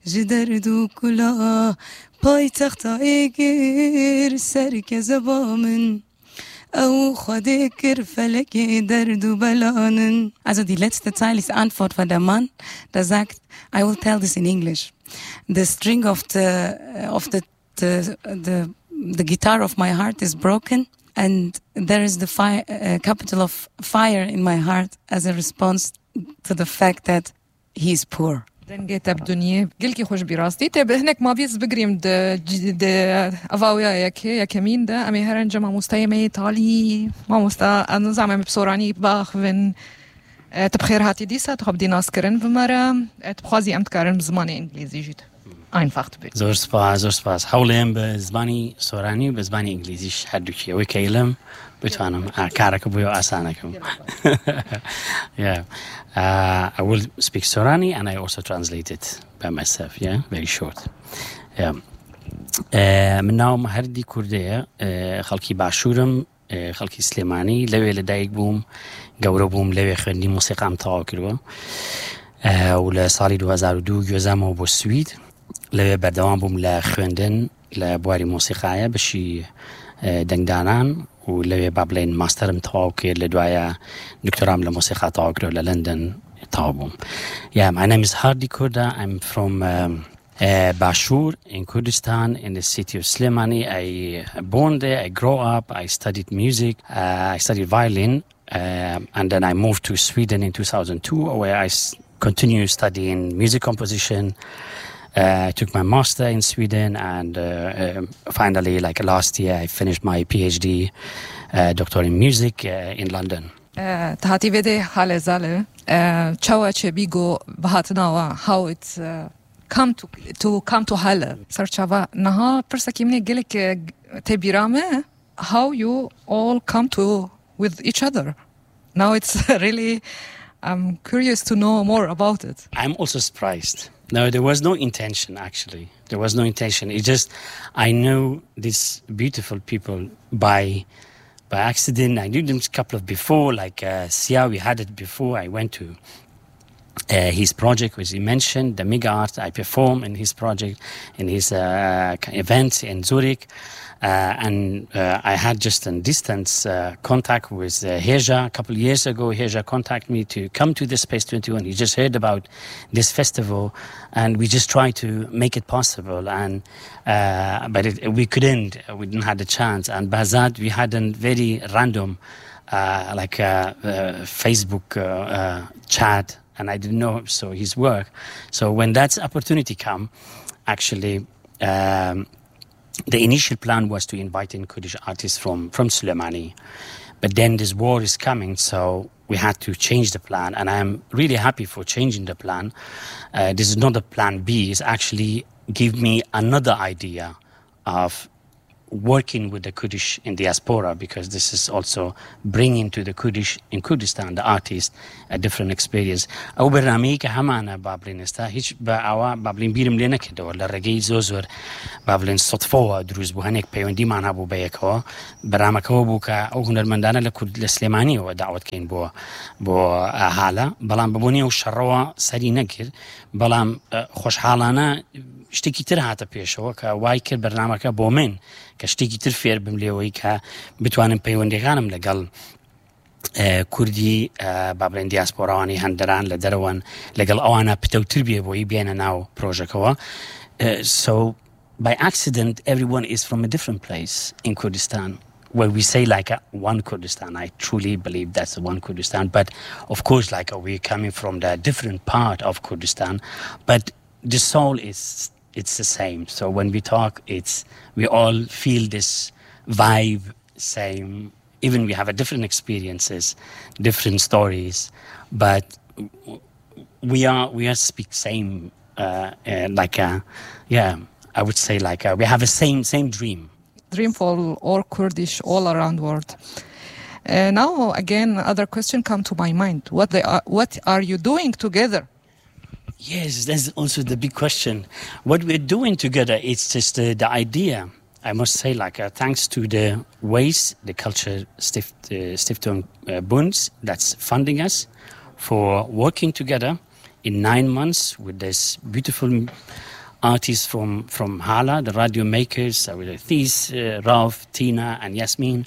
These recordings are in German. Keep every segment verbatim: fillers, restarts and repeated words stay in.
جدردو كلا باي تختا ايجر سركز بامن او خدكر فلكي دردو بلانن. Also die letzte Zeile ist Antwort von der Mann, der sagt, I will tell this in English. The string of the of the the the, the guitar of my heart is broken, and there is the fire, uh, capital of fire in my heart as a response to the fact that he is poor. دنجت بدنيا قلكي خوش براستي تب هناك ما بيز بقريم د د أفاويا ياك يا كمين ده أمي هرن جمع مستيمي تالي ما مستا أنا زعما بصوراني باخ من تبخير هاتي ديسا تخب دي ناس كرن بمرة تبخازي أمت كارن بزماني إنجليزي جيت einfach تبي زور سباس زور سباس حولهم بزباني سوراني بزباني إنجليزيش حدوكي وكيلم بتوانم كارك بيو أسانكم. Yeah, uh, I will speak Sorani and I also translate it by myself. Yeah, very short. Yeah. منهم هردي كردية خلقي باشورم خلقي سليماني لوي لدايق بوم قوربوم لوي خندي موسيقى متاعو كروا ولا صالي دو هزار ودو جوزامو بو السويد لوي بردوان بوم لخندن لبواري موسيقايا بشي دنگدانان ولوي بابلين ماستر متاعو كير لدوايا دكتورام لموسيقى تاعو كروا للندن تاعو. Yeah, my name is Hardy Kurda. I'm from um, Uh, Bashur in Kurdistan, in the city of Slimani. I born there, I grew up, I studied music, uh, I studied violin, uh, and then I moved to Sweden in two thousand two, where I s- continued studying music composition. Uh, I took my master in Sweden, and uh, uh, finally, like last year, I finished my PhD uh, doctor in music uh, in London. تهاتي بدي حالة زالة تشاوة بيجو بهاتناوا how it's uh, come to to come to Halle. Sarchava naha persaki mne gelek tebirame how you all come to with each other. Now it's really I'm curious to know more about it. I'm also surprised. No, there was no intention actually. There was no intention. It just I knew these beautiful people by by accident. I knew them a couple of before, like uh, Sia, we had it before. I went to Uh, his project, which he mentioned, the Mega Art. I perform in his project, in his uh, events in Zurich. Uh, and uh, I had just a distance uh, contact with uh, Herja a couple of years ago. Herja contacted me to come to the Space twenty-one. He just heard about this festival, and we just tried to make it possible. And uh, but it, we couldn't. We didn't have the chance. And Bazad, we had a very random, uh, like uh, uh, Facebook uh, uh, chat. And I didn't know so his work. So when that opportunity come, actually, um, the initial plan was to invite in Kurdish artists from from Suleimani, but then this war is coming, so we had to change the plan. And I am really happy for changing the plan. Uh, this is not a plan B; it's actually give me another idea of working with the Kurdish in diaspora, because this is also bringing to the Kurdish in Kurdistan, the artists, a different experience. أو برنامج كهمانا بابلين استا هيش بأوا بابلين بيرم لنا كده ولا رجعي زوزور بابلين صدفة دروز بهنيك بيوندي معنا بو بيكوا برنامج هو بوكا أو هنرمندانا لكرد الإسلاماني ودعوة كين بو بو حالة بلام ببوني وشروا سري نكر بلام خوش حالنا شتێکی تر هاتە پێشەوە کە وای کرد بەرنامەکە بۆ من کە شتێکی تر فێر بم لێەوەی کە بتوانم پەیوەندیەکانم لەگەڵ کوردی بابلێن دیاسپۆراوانی هەندەران لە دەرەوەن لەگەڵ ئەوانە پتەوتر بێ بۆی بێنە ناو پرۆژەکەوە. So by accident everyone is from a different place in Kurdistan. Well, we say like a, one Kurdistan. I truly believe that's one Kurdistan. But of course, like uh, we're coming from the different part of Kurdistan. But the soul is it's the same. So when we talk, it's we all feel this vibe, same. Even we have a different experiences, different stories, but we are we are speak same. Uh, uh, like a, yeah, I would say like a, we have a same same dream. Dream for all Kurdish all around world. Uh, now again, other question come to my mind. What they are, what are you doing together? Yes, that's also the big question. What we're doing together, it's just uh, the idea. I must say, like, uh, thanks to the ways the Culture Stift, uh, Stiftung uh, Bund that's funding us for working together in nine months with this beautiful artists from, from Hala, the radio makers, so with Thies, uh, Ralph, Tina, and Yasmin.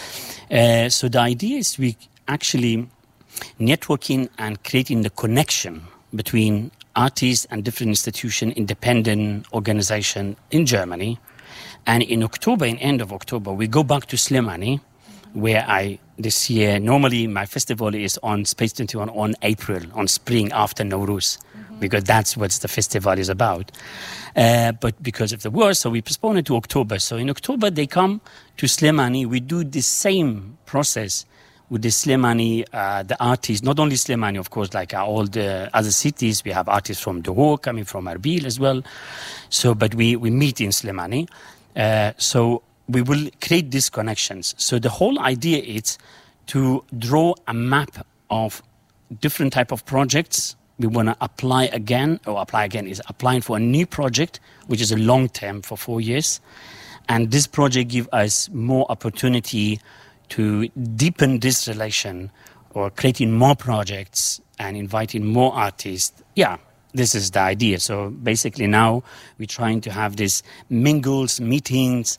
Uh, so the idea is we actually networking and creating the connection between artists and different institutions, independent organization in Germany. And in October, in end of October, we go back to Slimani, where I, this year, normally my festival is on Space twenty-one on April, on spring after Nowruz, mm-hmm. because that's what the festival is about. Uh, but because of the war, so we postponed it to October. So in October, they come to Slimani. We do the same process with the Slimani, uh, the artists, not only Slimani, of course, like uh, all the other cities. We have artists from Dohuk, coming from Erbil as well. So, but we, we meet in Slimani. Uh, so we will create these connections. So the whole idea is to draw a map of different type of projects. We want to apply again, or apply again is applying for a new project, which is a long term for four years. And this project gives us more opportunity to deepen this relation or creating more projects and inviting more artists. Yeah, this is the idea. So basically now we're trying to have these mingles, meetings,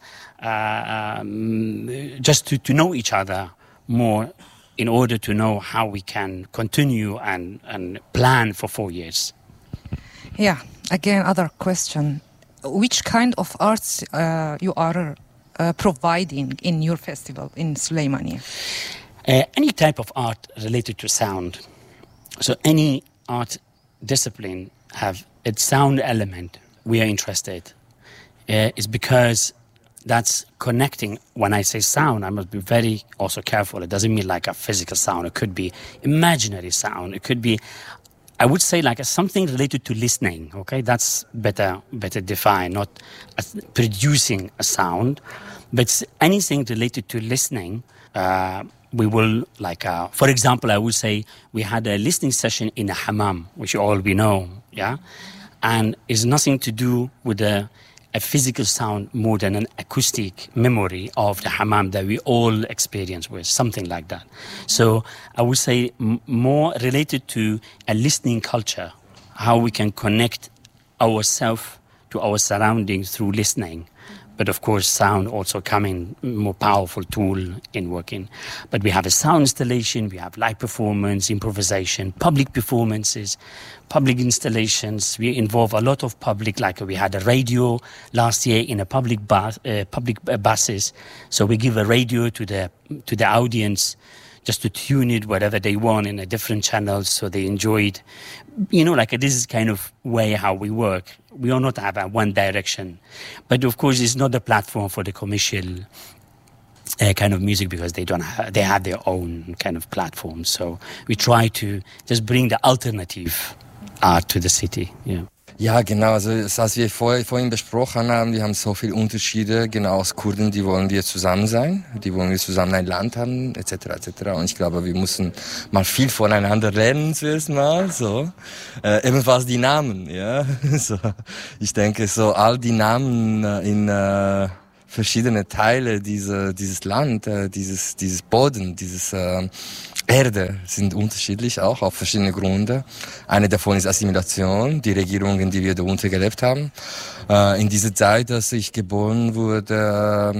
uh, um, just to, to know each other more in order to know how we can continue and, and plan for four years. Yeah, again, other question. Which kind of arts uh, you are Uh, providing in your festival in Slimani? Uh, any type of art related to sound. So any art discipline have its sound element. We are interested. Uh, it's because that's connecting. When I say sound, I must be very also careful. It doesn't mean like a physical sound. It could be imaginary sound. It could be, I would say, like a, something related to listening. Okay, that's better, better defined. Not a, producing a sound, but anything related to listening. Uh, we will like, uh, for example, I would say we had a listening session in a hammam, which all we know, yeah, and it's nothing to do with a, a physical sound more than an acoustic memory of the hammam that we all experience with, something like that. So I would say m- more related to a listening culture, how we can connect ourselves to our surroundings through listening. But of course, sound also coming more powerful tool in working. But we have a sound installation, we have live performance, improvisation, public performances, public installations. We involve a lot of public, like we had a radio last year in a public bus, uh, public buses. So we give a radio to the to the audience, just to tune it whatever they want in a different channels, so they enjoy it. You know, like this is kind of way how we work. We are not have a one direction, but of course it's not a platform for the commercial uh, kind of music, because they don't have, they have their own kind of platform. So we try to just bring the alternative art to the city. Yeah. Ja, genau, also was wir vor, vorhin besprochen haben, wir haben so viele Unterschiede, genau, als Kurden, die wollen wir zusammen sein, die wollen wir zusammen ein Land haben, et cetera et cetera. Und ich glaube, wir müssen mal viel voneinander lernen zuerst mal, so. Äh, ebenfalls die Namen, ja. So. Ich denke, so all die Namen in äh, verschiedene Teile dieser, dieses Land, äh, dieses, dieses Boden, dieses äh, Erde sind unterschiedlich, auch auf verschiedene Gründe. Eine davon ist Assimilation, die Regierungen, die wir darunter gelebt haben. Äh, in dieser Zeit, dass ich geboren wurde,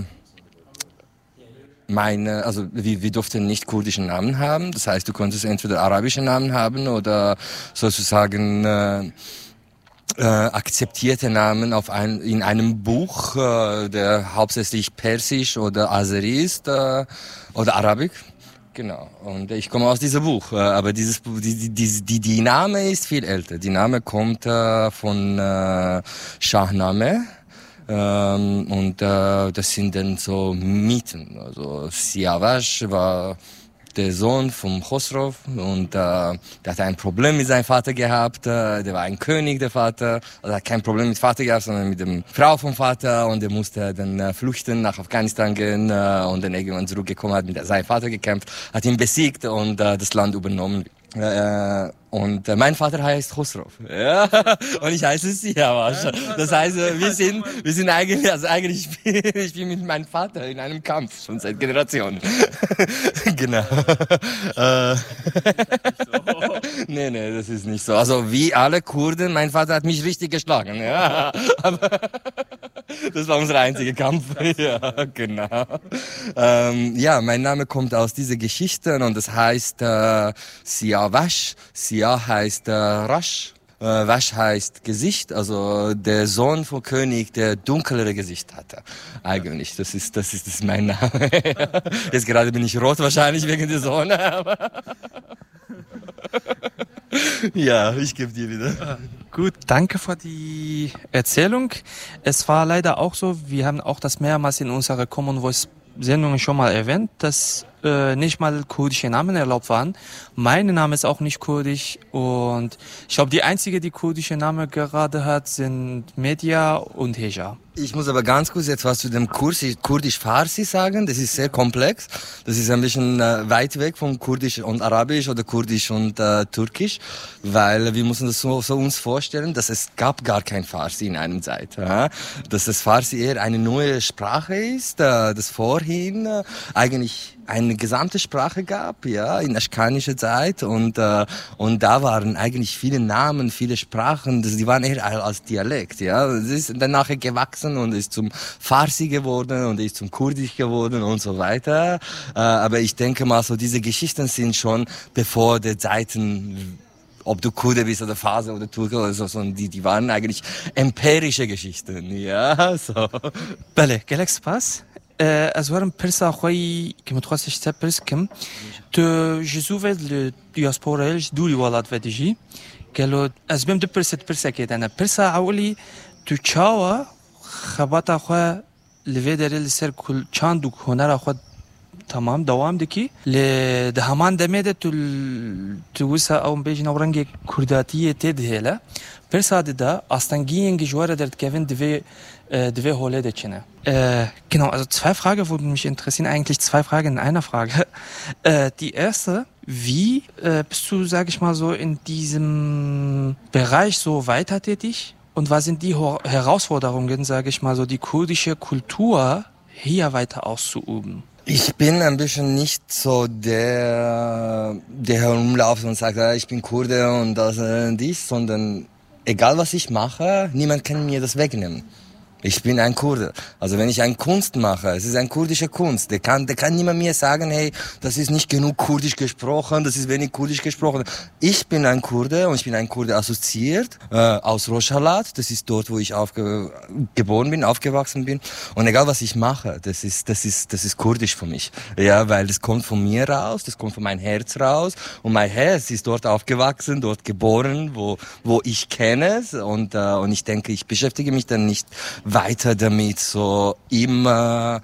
meine, also wir, wir durften nicht kurdischen Namen haben. Das heißt, du konntest entweder arabische Namen haben oder sozusagen äh, äh, akzeptierte Namen auf ein, in einem Buch, äh, der hauptsächlich Persisch oder Azeri ist äh, oder Arabisch. Genau, und ich komme aus diesem Buch, aber dieses, die, die, die, die Name ist viel älter. Die Name kommt äh, von äh, Shahnameh, ähm, und äh, das sind dann so Mythen. Also Siavash war der Sohn vom Khosrow und äh, der hatte ein Problem mit seinem Vater gehabt. Äh, der war ein König, der Vater. Also er hat kein Problem mit Vater gehabt, sondern mit der Frau vom Vater, und er musste dann äh, flüchten, nach Afghanistan gehen äh, und dann irgendwann zurückgekommen, hat mit seinem Vater gekämpft, hat ihn besiegt und äh, das Land übernommen. Äh, und äh, mein Vater heißt Khosrow. Ja, und ich heiße Siavash. Das heißt, äh, wir sind, wir sind eigentlich, also eigentlich ich bin ich bin mit meinem Vater in einem Kampf schon seit Generationen. Genau. Äh, nee, nee, das ist nicht so. Also wie alle Kurden, mein Vater hat mich richtig geschlagen. Ja, aber das war unser einziger Kampf. Ja, genau. Ähm, ja, mein Name kommt aus dieser Geschichte und das heißt äh, Siavash. Sia heißt äh, Rasch. Äh, Wasch heißt Gesicht, also der Sohn vom König, der dunklere Gesicht hatte. Eigentlich, das ist, das ist, das ist mein Name. Jetzt gerade bin ich rot wahrscheinlich wegen der Sonne. Aber ja, ich gebe dir wieder. Gut, danke für die Erzählung. Es war leider auch so, wir haben auch das mehrmals in unserer Common Voice Sendung schon mal erwähnt, dass äh, nicht mal kurdische Namen erlaubt waren. Mein Name ist auch nicht kurdisch und ich glaube, die einzige, die kurdische Name gerade hat, sind Medya und Heja. Ich muss aber ganz kurz jetzt was zu dem Kurdisch-Farsi sagen. Das ist sehr komplex. Das ist ein bisschen äh, weit weg von Kurdisch und Arabisch oder Kurdisch und äh, Türkisch, weil wir müssen das so, so uns vorstellen, dass es gab gar kein Farsi in einer Zeit. Ja? Dass das Farsi eher eine neue Sprache ist, äh, das vorhin äh, eigentlich eine gesamte Sprache gab, ja, in aschkanischer Zeit und äh, und da waren eigentlich viele Namen, viele Sprachen, das, die waren eher als Dialekt, ja. Es ist dann nachher gewachsen und ist zum Farsi geworden und ist zum Kurdisch geworden und so weiter. Äh, aber ich denke mal, so diese Geschichten sind schon bevor der Zeiten, ob du Kurde bist oder Farsi oder Türke oder so, die, die waren eigentlich empirische Geschichten, ja, so. بله گلک سپاس از وارم پرسا خوی که متخصص تا پرس کم تو جزوه دیاسپورالش دوری ولات و دیجی گلو از بیم دو پرسه پرسه کردن پرسا اولی تو چاوا خباتا خو لوی داره لسر کل چند دو هنر خو تمام دوام دکی ل ده همان دمیده تو تو وسا او بیجن اورنگ کرداتیه تدهله پرسا ده استانگین گجواره درت کevin دوی دوی هوله دچنه genau, also zwei Fragen würden mich interessieren, eigentlich zwei Fragen in einer Frage. Äh, die erste, wie äh, bist du, sag ich mal so, in diesem Bereich so weiter tätig? Und was sind die Ho- Herausforderungen, sage ich mal so, die kurdische Kultur hier weiter auszuüben? Ich bin ein bisschen nicht so der, der herumläuft und sagt, ja, ich bin Kurde und das und dies, sondern egal was ich mache, niemand kann mir das wegnehmen. Ich bin ein Kurde. Also wenn ich eine Kunst mache, es ist eine kurdische Kunst, der kann, der kann niemand mir sagen, hey, das ist nicht genug kurdisch gesprochen, das ist wenig kurdisch gesprochen. Ich bin ein Kurde und ich bin ein Kurde assoziiert äh, aus Rojhelat. Das ist dort, wo ich aufge- geboren bin, aufgewachsen bin. Und egal was ich mache, das ist, das ist, das ist kurdisch für mich. Ja, weil das kommt von mir raus, das kommt von meinem Herz raus. Und mein Herz ist dort aufgewachsen, dort geboren, wo, wo ich kenne es. Und, äh, und ich denke, ich beschäftige mich dann nicht weiter damit, so immer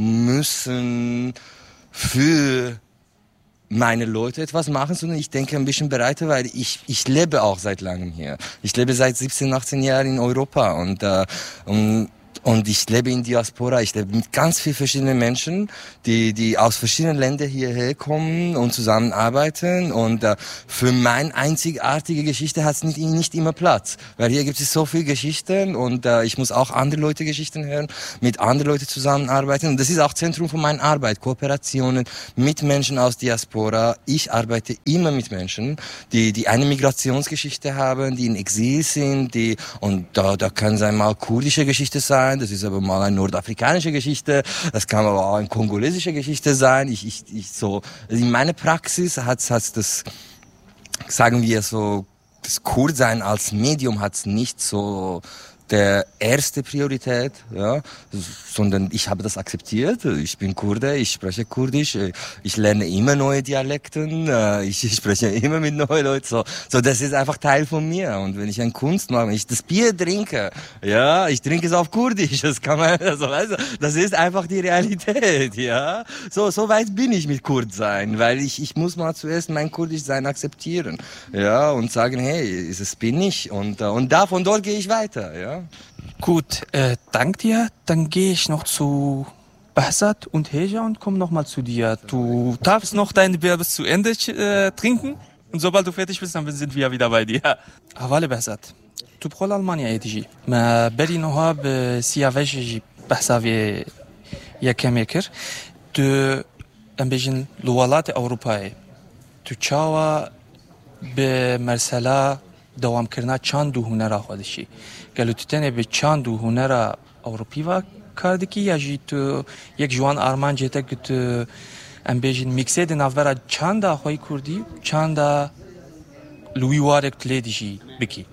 müssen für meine Leute etwas machen, sondern ich denke ein bisschen breiter, weil ich ich lebe auch seit langem hier. Ich lebe seit siebzehn, achtzehn Jahren in Europa und äh, und Und ich lebe in Diaspora, ich lebe mit ganz vielen verschiedenen Menschen, die die aus verschiedenen Ländern hierher kommen und zusammenarbeiten. Und äh, für meine einzigartige Geschichte hat es nicht, nicht immer Platz. Weil hier gibt es so viele Geschichten und äh, ich muss auch andere Leute Geschichten hören, mit anderen Leuten zusammenarbeiten. Und das ist auch Zentrum von meiner Arbeit, Kooperationen mit Menschen aus Diaspora. Ich arbeite immer mit Menschen, die die eine Migrationsgeschichte haben, die in Exil sind, die und da da kann es einmal kurdische Geschichte sein. Das ist aber mal eine nordafrikanische Geschichte, das kann aber auch eine kongolesische Geschichte sein. Ich, ich, ich so, in meiner Praxis hat's, hat's das, sagen wir so, das Kurdsein als Medium hat's nicht so der erste Priorität, ja, sondern ich habe das akzeptiert. Ich bin Kurde, ich spreche Kurdisch, ich lerne immer neue Dialekten, ich spreche immer mit neuen Leuten. So, so das ist einfach Teil von mir. Und wenn ich eine Kunst mache, wenn ich das Bier trinke, ja, ich trinke es auf Kurdisch. Das kann man, also, weißt du, das ist einfach die Realität, ja. So, so weit bin ich mit Kurd sein, weil ich, ich muss mal zuerst mein Kurdisch sein akzeptieren, ja, und sagen, hey, das bin ich und und da von dort gehe ich weiter, ja. Gut, äh, dank dir. Dann gehe ich noch zu Behzad und Heja und komme nochmal zu dir. Du darfst noch deine Bier bis zu Ende äh, trinken. Und sobald du fertig bist, dann sind wir wieder bei dir. حواله بحثت تو بخول ألمانيا ایدیجی ما بری نها به سیاوشی بحثاوی یکم کر تو ام بیشن لوالات اروپایی تو چاوا به مرسلا دوام کردن چند دو هنر خودشی گلو تو تنه به چند دو هنر اروپی و کاردکی یا جی تو یک جوان آرمان جته که تو ام بیشن میکسه دن اول چند آخوی کردی چند لوی وارک تلیدیشی بکی.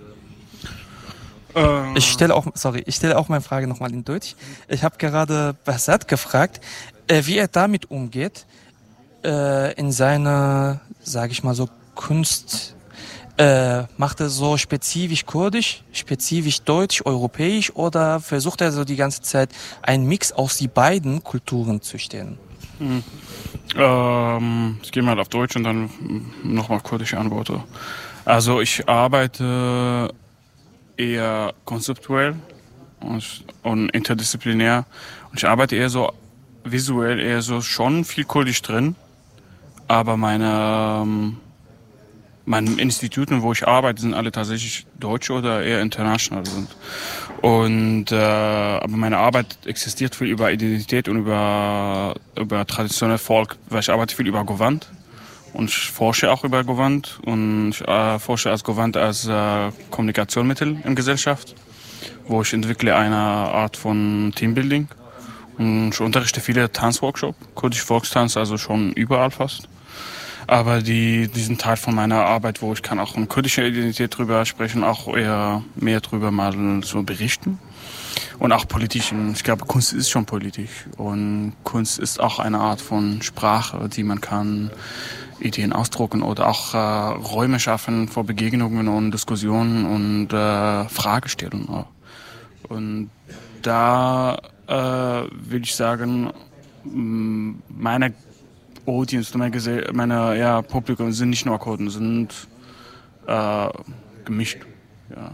Ich stelle auch, sorry, ich stelle auch meine Frage nochmal in Deutsch. Ich habe gerade Behzad gefragt, äh, wie er damit umgeht, äh, in seiner, sage ich mal so, Kunst. Äh, macht er so spezifisch kurdisch, spezifisch deutsch, europäisch oder versucht er so die ganze Zeit einen Mix aus die beiden Kulturen zu stellen? Hm. Ähm, ich gehe mal auf Deutsch und dann nochmal kurdische Antworten. Also ich arbeite eher konzeptuell und, und interdisziplinär. Und ich arbeite eher so visuell, eher so schon viel kurdisch drin. Aber meine, meine Instituten, wo ich arbeite, sind alle tatsächlich deutsche oder eher international sind. Und, äh, aber meine Arbeit existiert viel über Identität und über, über traditionell Volk, weil ich arbeite viel über Gewand. Und ich forsche auch über Gewand und ich äh, forsche als Gewand als äh, Kommunikationsmittel in Gesellschaft, wo ich entwickle eine Art von Teambuilding und ich unterrichte viele Tanzworkshops, kurdische Volkstanz, also schon überall fast. Aber die, diesen Teil von meiner Arbeit, wo ich kann auch eine kurdische Identität drüber sprechen, auch eher mehr drüber mal so berichten. Und auch politisch. Ich glaube, Kunst ist schon politisch. Und Kunst ist auch eine Art von Sprache, die man kann Ideen ausdrucken oder auch äh, Räume schaffen für Begegnungen und Diskussionen und äh, Fragestellungen. Und da äh, will ich sagen, meine Audience, meine, Gesell- meine ja, Publikum sind nicht nur Kurden, sind äh, gemischt. Ja.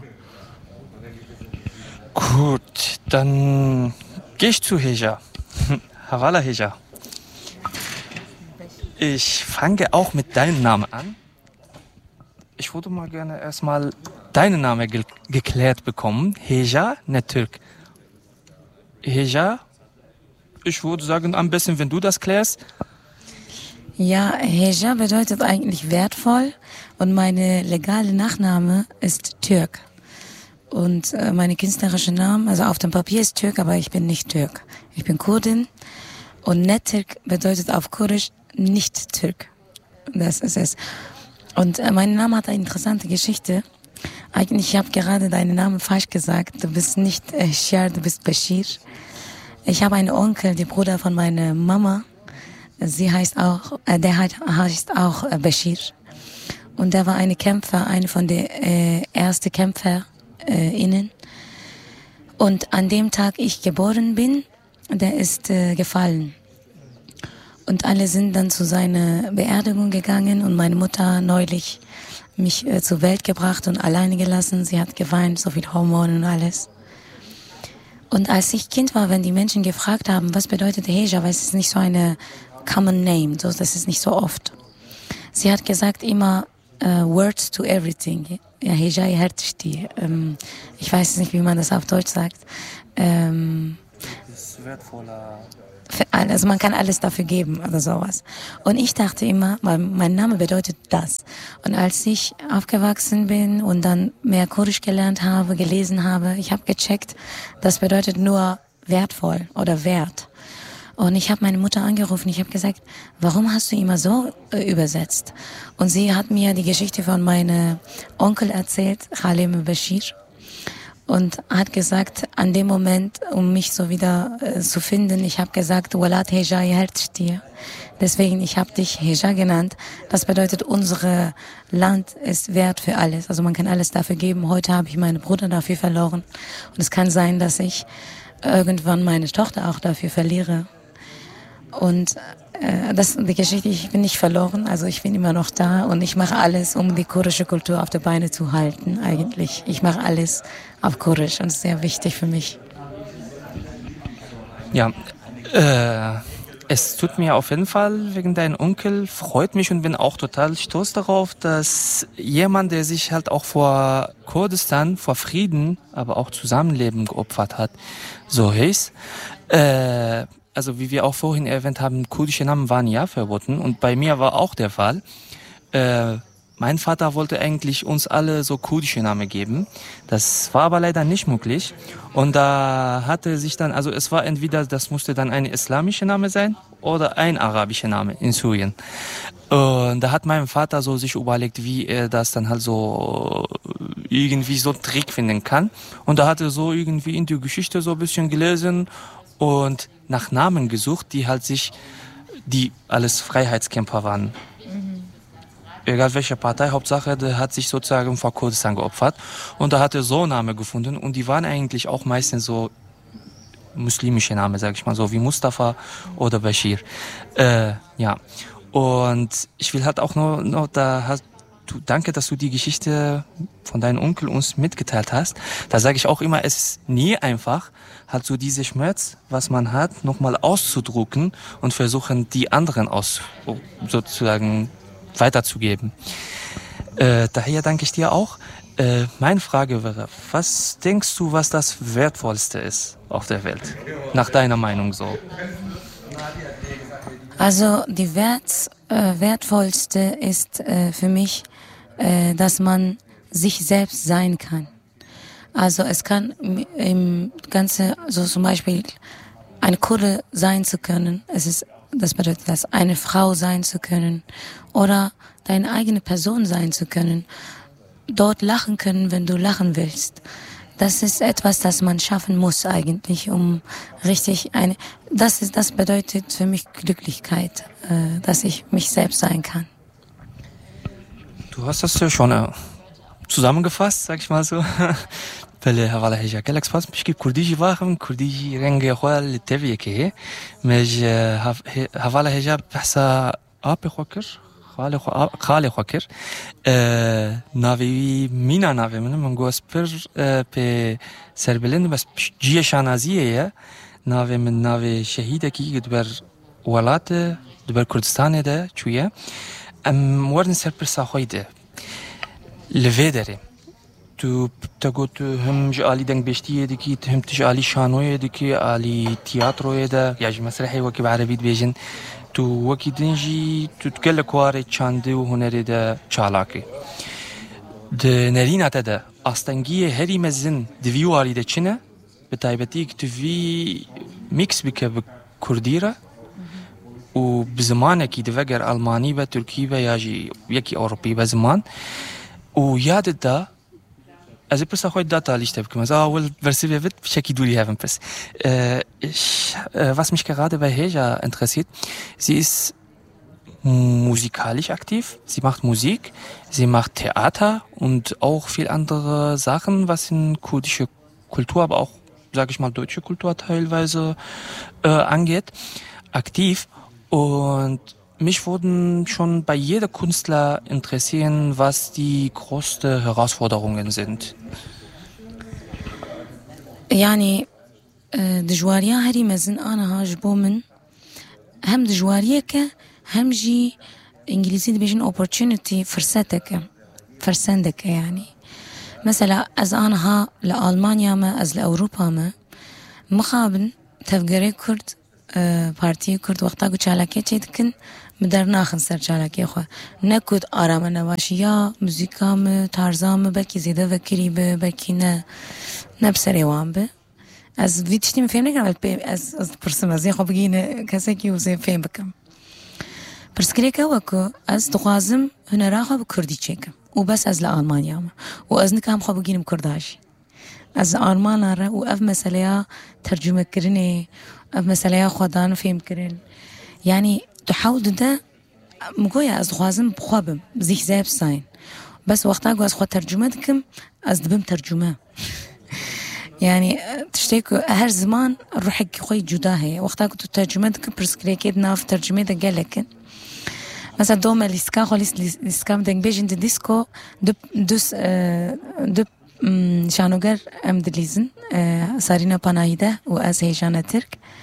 Gut, dann gehe ich zu Heja. Hawala Heja. Ich fange auch mit deinem Namen an. Ich würde mal gerne erstmal deinen Namen ge- geklärt bekommen. Heja, nicht Türk. Heja, ich würde sagen, am besten, wenn du das klärst. Ja, Heja bedeutet eigentlich wertvoll und meine legale Nachname ist Türk. Und äh, meine künstlerische Name, also auf dem Papier ist Türk, aber ich bin nicht Türk. Ich bin Kurdin und Nettürk bedeutet auf Kurdisch nicht Türk. Das ist es. Und äh, mein Name hat eine interessante Geschichte. Eigentlich, ich habe gerade deinen Namen falsch gesagt. Du bist nicht äh, Shar, du bist Bashir. Ich habe einen Onkel, der Bruder von meiner Mama. Sie heißt auch, äh, der heißt auch äh, Bashir. Und der war eine Kämpfer, eine von den äh, ersten Kämpfer äh, innen. Und an dem Tag ich geboren bin, der ist äh, gefallen. Und alle sind dann zu seiner Beerdigung gegangen und meine Mutter neulich mich äh, zur Welt gebracht und alleine gelassen. Sie hat geweint, so viel Hormone und alles. Und als ich Kind war, wenn die Menschen gefragt haben, was bedeutet Heja, weil es ist nicht so eine common name, so, das ist nicht so oft. Sie hat gesagt immer, uh, words to everything. Ja, Heja Hertsti. Ähm, ich weiß nicht, wie man das auf Deutsch sagt. Ähm, Das ist wertvoller. Also man kann alles dafür geben oder sowas. Und ich dachte immer, weil mein Name bedeutet das. Und als ich aufgewachsen bin und dann mehr Kurdisch gelernt habe, gelesen habe, ich habe gecheckt, das bedeutet nur wertvoll oder wert. Und ich habe meine Mutter angerufen, ich habe gesagt, warum hast du immer so äh, übersetzt? Und sie hat mir die Geschichte von meinem Onkel erzählt, Khalim Bashir. Und hat gesagt, an dem Moment, um mich so wieder äh, zu finden, ich habe gesagt, Walat Heja Hertstier. Deswegen, ich habe dich Heja genannt. Das bedeutet, unser Land ist wert für alles. Also man kann alles dafür geben. Heute habe ich meinen Bruder dafür verloren. Und es kann sein, dass ich irgendwann meine Tochter auch dafür verliere. Und äh, das die Geschichte, ich bin nicht verloren, also ich bin immer noch da und ich mache alles, um die kurdische Kultur auf die Beine zu halten, eigentlich. Ich mache alles auf Kurdisch und es ist sehr wichtig für mich. Ja, äh, Es tut mir auf jeden Fall wegen deinem Onkel, freut mich und bin auch total stolz darauf, dass jemand, der sich halt auch vor Kurdistan, vor Frieden, aber auch Zusammenleben geopfert hat, so hieß. Äh, also wie wir auch vorhin erwähnt haben, kurdische Namen waren ja verboten und bei mir war auch der Fall. Äh, Mein Vater wollte eigentlich uns alle so kurdische Namen geben. Das war aber leider nicht möglich. Und da hatte sich dann, also es war entweder, das musste dann ein islamischer Name sein oder ein arabischer Name in Syrien. Und da hat mein Vater so sich überlegt, wie er das dann halt so irgendwie so einen Trick finden kann. Und da hat er so irgendwie in die Geschichte so ein bisschen gelesen und nach Namen gesucht, die halt sich, die alles Freiheitskämpfer waren. Egal welche Partei, Hauptsache, der hat sich sozusagen vor Kurdistan geopfert. Und da hat er so Namen gefunden und die waren eigentlich auch meistens so muslimische Namen, sag ich mal so, wie Mustafa oder Bashir. Äh, ja. Und ich will halt auch noch, noch da hast du, danke, dass du die Geschichte von deinem Onkel uns mitgeteilt hast. Da sage ich auch immer, es ist nie einfach, halt so diese Schmerz, was man hat, nochmal auszudrucken und versuchen, die anderen aus, sozusagen weiterzugeben. Äh, daher danke ich dir auch. Äh, meine Frage wäre, was denkst du, was das Wertvollste ist auf der Welt? Nach deiner Meinung so. Also die Wert, äh, wertvollste ist äh, für mich, äh, dass man sich selbst sein kann. Also es kann im Ganzen, so zum Beispiel eine Kurde sein zu können, es ist, das bedeutet das, eine Frau sein zu können oder deine eigene Person sein zu können, dort lachen können, wenn du lachen willst. Das ist etwas, das man schaffen muss eigentlich, um richtig eine, das ist, das bedeutet für mich Glücklichkeit, äh, dass ich mich selbst sein kann. Du hast das ja schon äh, zusammengefasst, sag ich mal so. بله حواله هجا کلک سپاس میشه کردیجی واقعا کردیجی رنگ خوال تبیه که مج حواله هجا بحثا آب خوکر خال خو خال خوکر ناوی مینا ناوی من من گوس پر به سربلند بس جیه شانازیه ناوی من ناوی شهیده کی دبر ولات دبر کردستان ده چویه ام ورن سر پر ساخویده لویدره تو تقول هم جالي دنگ بيشتيه دكي هم تجالي شانويه دكي علي تياترويه ده يعني مسرحي وكي بعربي بيجن تو وكي دنجي تو تكل كواري چاندي وهنري ده چالاكي ده نرينا ده استنگيه هري مزن دفيو علي ده چنه بتايبتيك تفي ميكس بك بكرديره وبزمانك يدفجر الماني و تركي و ياجي يكي اوروبي بزمان وياد ده Also ich bin heute da liegt habe gesagt, ah, well, versive wird checki du die haben bis. Äh, ich äh, was mich gerade bei Heja interessiert, sie ist musikalisch aktiv, sie macht Musik, sie macht Theater und auch viel andere Sachen, was in kurdische Kultur, aber auch, sage ich mal, deutsche Kultur teilweise äh, angeht, aktiv. Und mich würden schon bei jeder Künstler interessieren, was die größten Herausforderungen sind. يعني دجواريا هري مزن أنا هاجبو من هم دجواريا ك هم جي إنجليزي بيجن opportunity فرصتك فرصندك يعني مثلا از أنا ها لألمانيا ما از لأوروبا ما مخابن تفجري كرد بارتي كرد وقتا قد شالكي تيدكن مدر ناخن سر چالاکی خو نکود آرام نواشیا موزیکام تارزام بکی زیده و کریبه بکی نه نبسری وام به از ویتشتی مفهم نکرم از از پرسم از خو بگین کسی کی وزه فهم بکم پرسکری که وکو از دخوازم هنرا خو بکردی چکم و بس از لآلمانیا ما و از نکام خو بگینم کرداشی از آلمان را و اف مسئله ترجمه کرنه اف مسئله خودان فهم کرن يعني تحاول ده مقوية از خوازم بخوابم زيح زيب ساين بس وقتا قو از خوا ترجمة دكم از دبم ترجمة يعني تشتيكو هر زمان روحك خوي جدا هي وقتا قو ترجمة دكم برسكريكيد ناف ترجمة ده قالكن مثلا دوما لسكا خالص لسكا مدنگ بيجن دي ديسكو دب دوس دب شانوگر ام دليزن سارينا بانايده و از هيجانا ترك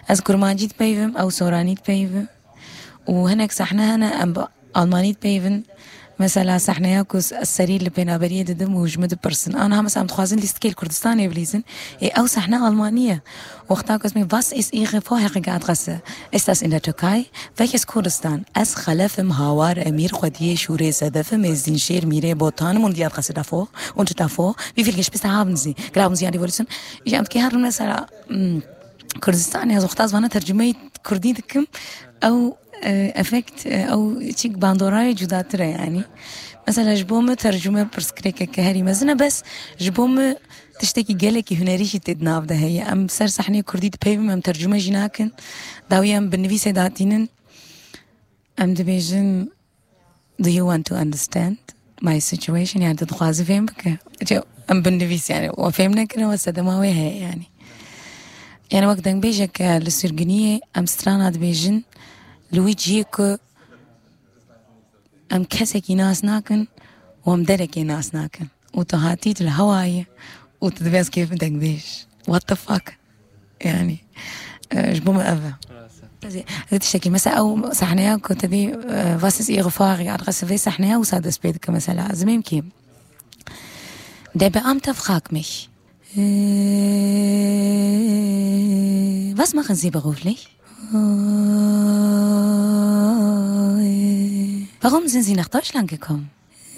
أذكر ما جيت بيفم أو سورانيت بيفم وهناك صحنا هنا أم ألمانيت بيفن مثلا صحنا ياكوس السرير اللي بين بريه دم وجمد برسن أنا هم سام تخازن ليستكيل كردستاني بليزن أو صحنا ألمانية وقتاكوس مي was ist Ihre vorherige Adresse ist das in der Türkei welches Kurdistan es خلف مهاوار أمير خديه شوري سدف مزين شير ميري بوتان und die Adresse davor und davor wie viele Geschwister haben Sie glauben Sie an die Revolution ich am كهر مثلا كردستان يا زوجتاز وانا ترجمة كرديتكم أو افكت او تشيك باندوراي جداتره يعني مثلا جبوم ترجمه برسكريكه كهري مزنه بس جبوم تشتكي جالك هنريش تدناف ده هي ام سر صحني كرديت بيم ام ترجمه جناكن داويام بالنفيسه داتينن ام دبيجن do you want to understand my situation يعني تتخاذ فين بك جو ام بالنفيس يعني وفهمنا كنا وسدماوي هي يعني يعني وقت بيجك للسرجنيه ام سترانا دبيجن لويجيك ام كسكي ناس ناكن وام دركي ناس ناكن وتهاتيت الهواية وتدبيس كيف بدك بيش what the fuck يعني جبوم أفا تشتكي مثلا أو صحنايا كنت بي was ist Ihre Frage Adresse wie صحنايا وصاد سبيدك مثلا زميم كيم der Beamte fragt mich was machen Sie beruflich Warum sind Sie nach Deutschland gekommen?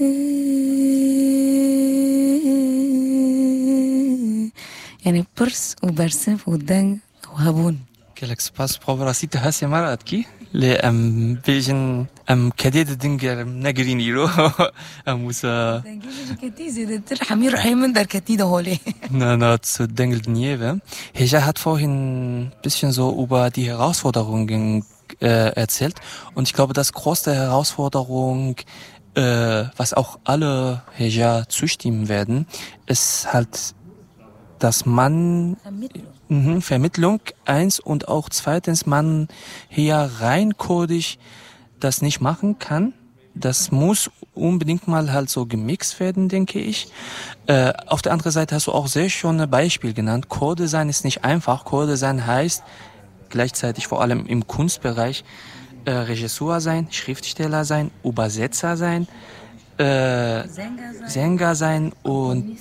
يعني برس وبرسف ودن وهبون كلك سباس بروفراسيت هاسي مرات كي لأم بيجن أم كديد دنجر نجريني رو أم وسا دنجر كتيزة ده ترحم يروح من در كتيدة هولي na na zu Dengel Dniewe. Heja hat vorhin ein bisschen so über die Herausforderungen äh, erzählt und ich glaube, das größte Herausforderung, äh, was auch alle Heja zustimmen werden, ist halt, dass man Vermittlung. Mhm, Vermittlung eins und auch zweitens man hier rein kurdisch das nicht machen kann. Das muss unbedingt mal halt so gemixt werden, denke ich. Äh, auf der anderen Seite hast du auch sehr schön ein Beispiel genannt. Kurde sein ist nicht einfach. Kurde sein heißt gleichzeitig vor allem im Kunstbereich äh, Regisseur sein, Schriftsteller sein, Übersetzer sein, äh, Sänger sein, Sänger sein und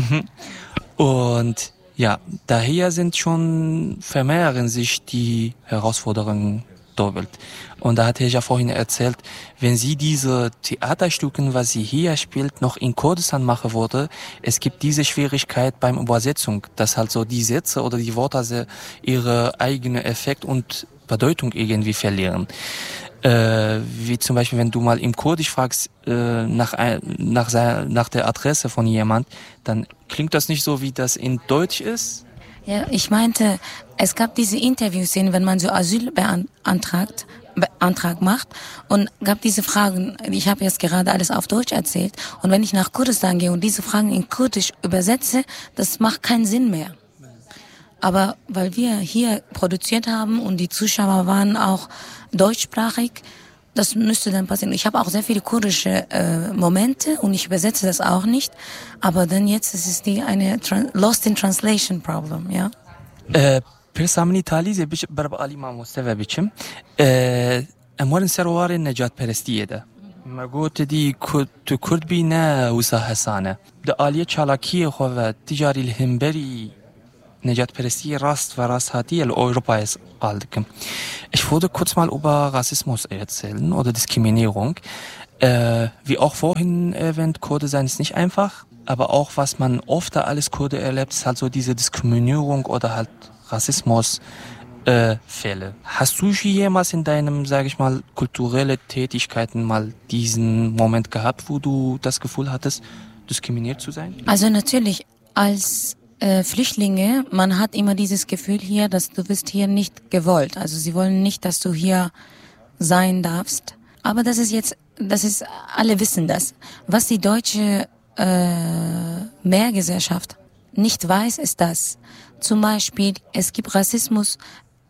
und ja, daher sind schon vermehren sich die Herausforderungen doppelt. Und da hatte ich ja vorhin erzählt, wenn sie diese Theaterstücken, was sie hier spielt, noch in Kurdistan machen würde, es gibt diese Schwierigkeit beim Übersetzung, dass halt so die Sätze oder die Worte ihre eigene Effekt und Bedeutung irgendwie verlieren. Äh, wie zum Beispiel, wenn du mal im Kurdisch fragst äh, nach, nach, nach der Adresse von jemand, dann klingt das nicht so, wie das in Deutsch ist. Ja, ich meinte, es gab diese Interviewszenen, wenn man so Asyl beantragt, Antrag macht und gab diese Fragen, ich habe jetzt gerade alles auf Deutsch erzählt und wenn ich nach Kurdistan gehe und diese Fragen in Kurdisch übersetze, das macht keinen Sinn mehr. Aber weil wir hier produziert haben und die Zuschauer waren auch deutschsprachig, das müsste dann passieren. Ich habe auch sehr viele kurdische äh, Momente und ich übersetze das auch nicht, aber dann jetzt ist es die eine Tran- Lost in Translation Problem, ja. Äh, پرسامنی تالیزه بیش برای علی ما مستوى بیشم اموال سروار نجات پرستیه ده مرگوت دی تو کرد بی نه وسا حسانه ده عالیه چالاکی خواه تجاری الهمبری نجات پرستی راست و راست هاتی الأوروpa ist aldkem. Ich würde kurz mal über Rassismus erzählen oder Diskriminierung. Äh, wie auch vorhin erwähnt, Kurde sein ist nicht einfach, aber auch was man oft als Kurde erlebt, ist halt so diese Diskriminierung oder halt Rassismus äh, Fälle. Hast du jemals in deinem, sage ich mal, kulturelle Tätigkeiten mal diesen Moment gehabt, wo du das Gefühl hattest, diskriminiert zu sein? Also natürlich als äh, Flüchtlinge, man hat immer dieses Gefühl hier, dass du bist hier nicht gewollt. Also sie wollen nicht, dass du hier sein darfst. Aber das ist jetzt, das ist, alle wissen das. Was die deutsche äh, Mehrgesellschaft nicht weiß, ist das. Zum Beispiel, es gibt Rassismus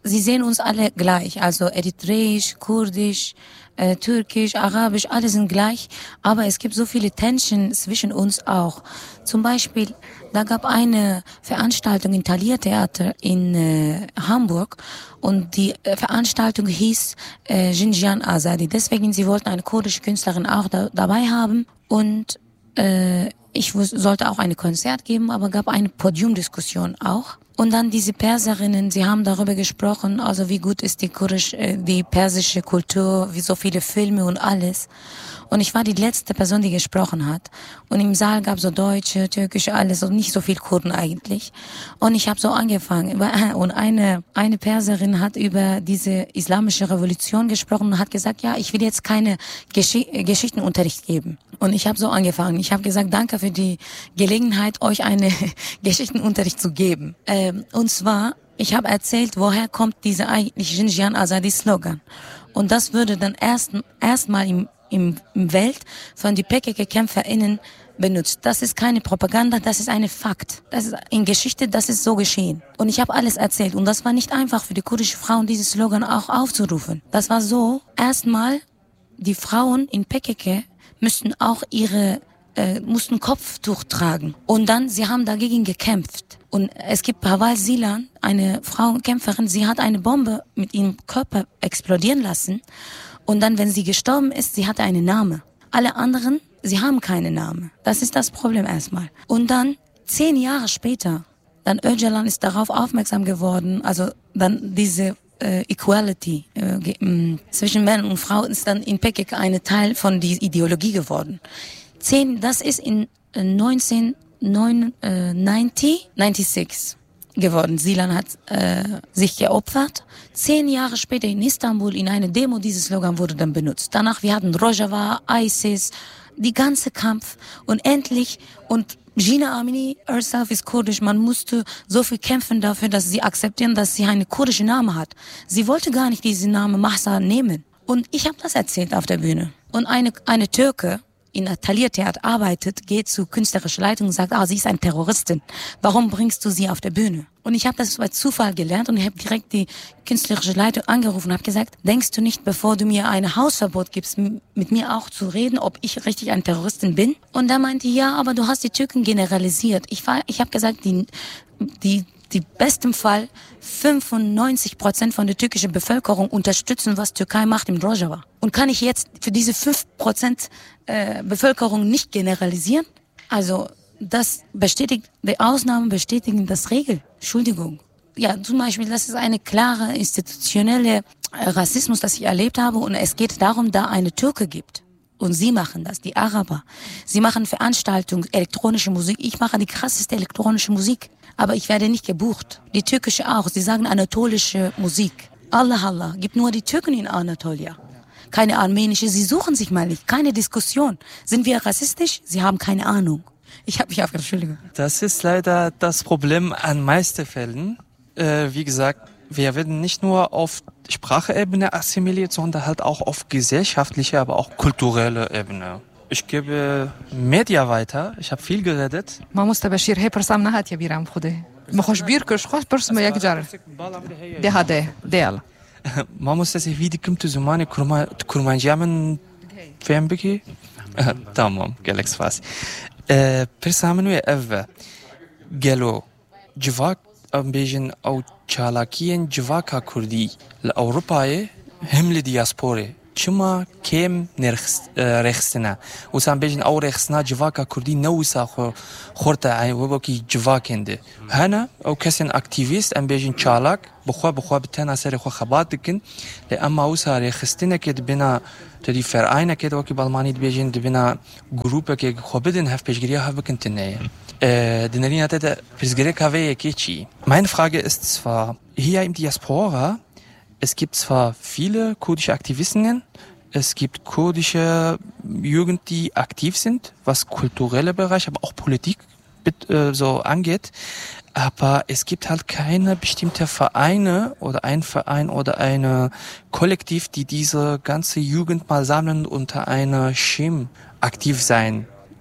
sie sehen uns alle gleich, also eritreisch, kurdisch, äh, türkisch, arabisch, alle sind gleich, aber es gibt so viele Tension zwischen uns auch. Zum Beispiel, da gab eine Veranstaltung im Thalia Theater in äh, Hamburg und die äh, Veranstaltung hieß äh, Jinjian Azadi. Deswegen, sie wollten eine kurdische Künstlerin auch da, dabei haben und äh, ich wus- sollte auch ein Konzert geben, aber gab eine Podiumdiskussion auch. Und dann diese Perserinnen, sie haben darüber gesprochen, also wie gut ist die kurdisch, äh, die persische Kultur, wie so viele Filme und alles. Und ich war die letzte Person, die gesprochen hat. Und im Saal gab so Deutsche, Türkische, alles und nicht so viel Kurden eigentlich. Und ich habe so angefangen. Und eine eine Perserin hat über diese islamische Revolution gesprochen und hat gesagt, ja, ich will jetzt keine Gesch- Geschichtenunterricht geben. Und ich habe so angefangen. Ich habe gesagt, danke für die Gelegenheit, euch eine Geschichtenunterricht zu geben. Ähm, und zwar, ich habe erzählt, woher kommt dieser eigentlich Jinjian Azadi Slogan. Und das würde dann erst erstmal im Im, im Welt von die P K K-KämpferInnen benutzt. Das ist keine Propaganda, das ist eine Fakt. Das ist in Geschichte, das ist so geschehen. Und ich habe alles erzählt. Und das war nicht einfach für die kurdischen Frauen, dieses Slogan auch aufzurufen. Das war so, erstmal, die Frauen in P K K müssten auch ihre, äh, mussten Kopftuch tragen. Und dann, sie haben dagegen gekämpft. Und es gibt Pawal Silan, eine Frauenkämpferin, sie hat eine Bombe mit ihrem Körper explodieren lassen. Und dann, wenn sie gestorben ist, sie hatte einen Namen. Alle anderen, sie haben keinen Namen. Das ist das Problem erstmal. Und dann, zehn Jahre später, dann Öcalan ist darauf aufmerksam geworden, also dann diese äh, Equality äh, ge- mh, zwischen Männern und Frauen ist dann in P K K ein Teil von dieser Ideologie geworden. Zehn, das ist in äh, neunzehnhundertneunzig geworden. Silan hat äh, sich geopfert. Zehn Jahre später in Istanbul in einer Demo, dieses Slogan wurde dann benutzt. Danach, wir hatten Rojava, ISIS, die ganze Kampf und endlich, und Gina Amini herself ist kurdisch, man musste so viel kämpfen dafür, dass sie akzeptieren, dass sie einen kurdischen Namen hat. Sie wollte gar nicht diesen Namen Mahsa nehmen. Und ich habe das erzählt auf der Bühne. Und eine, eine Türke, in der Thalia Theater arbeitet, geht zu künstlerischer Leitung und sagt, ah, sie ist eine Terroristin. Warum bringst du sie auf der Bühne? Und ich habe das bei Zufall gelernt und ich habe direkt die künstlerische Leitung angerufen und habe gesagt, denkst du nicht, bevor du mir ein Hausverbot gibst, m- mit mir auch zu reden, ob ich richtig eine Terroristin bin? Und da meinte, ja, aber du hast die Türken generalisiert. Ich war, ich habe gesagt, die, die, die besten Fall fünfundneunzig Prozent von der türkischen Bevölkerung unterstützen, was Türkei macht im Rojava. Und kann ich jetzt für diese fünf Prozent äh, Bevölkerung nicht generalisieren? Also das bestätigt, die Ausnahmen bestätigen das Regel. Entschuldigung. Ja, zum Beispiel, das ist eine klare institutionelle äh, Rassismus, das ich erlebt habe. Und es geht darum, da eine Türke gibt. Und sie machen das, die Araber. Sie machen Veranstaltungen, elektronische Musik. Ich mache die krasseste elektronische Musik. Aber ich werde nicht gebucht. Die türkische auch. Sie sagen anatolische Musik. Allah Allah. Gibt nur die Türken in Anatolia. Keine armenische. Sie suchen sich mal nicht. Keine Diskussion. Sind wir rassistisch? Sie haben keine Ahnung. Ich habe mich aufgehört. Entschuldigung. Das ist leider das Problem an meisten Fällen. Äh, wie gesagt, wir werden nicht nur auf Spracheebene assimiliert, sondern halt auch auf gesellschaftlicher, aber auch kulturelle Ebene. Ich gebe Media weiter. Ich habe viel geredet. مامۆستا بەشیر هەیە پرسام نەهاتیە بیرام خودێ بەخۆش بیر کرد خۆش پرسمە یەک جار دێ هادێ دێڵ Man muss das wie die kommt zu meine kurmanjamen fembeki. Tamam, galax fas. Äh, persamenu ev gelo civak ambejin au çalakien civaka kurdi l'Avrupa'yı hem li diaspora çima kem nerxstina و سام بيجن او رخصنا جواكا كردي نوسا خورتا اي وبكي جواكند هنا او كسن اكتيفيست ام بيجن چالاك بخوا بخوا بتنا سر خو خبات دكن لأما اوسا رخصتنا كد بنا تدي فرعينا كد وكي بالماني بيجن بنا جروبا كي خو بدن هف بيجريا هف بكنتنيه äh den hat der Prisgere Kave Kichi. Meine Frage ist zwar hier im Diaspora. Es gibt zwar viele kurdische Aktivistinnen, es gibt kurdische Jugend, die aktiv sind, was kulturelle Bereich, aber auch Politik äh, so angeht. Aber es gibt halt keine bestimmte Vereine oder ein Verein oder eine Kollektiv, die diese ganze Jugend mal sammeln unter einer Schirm aktiv sein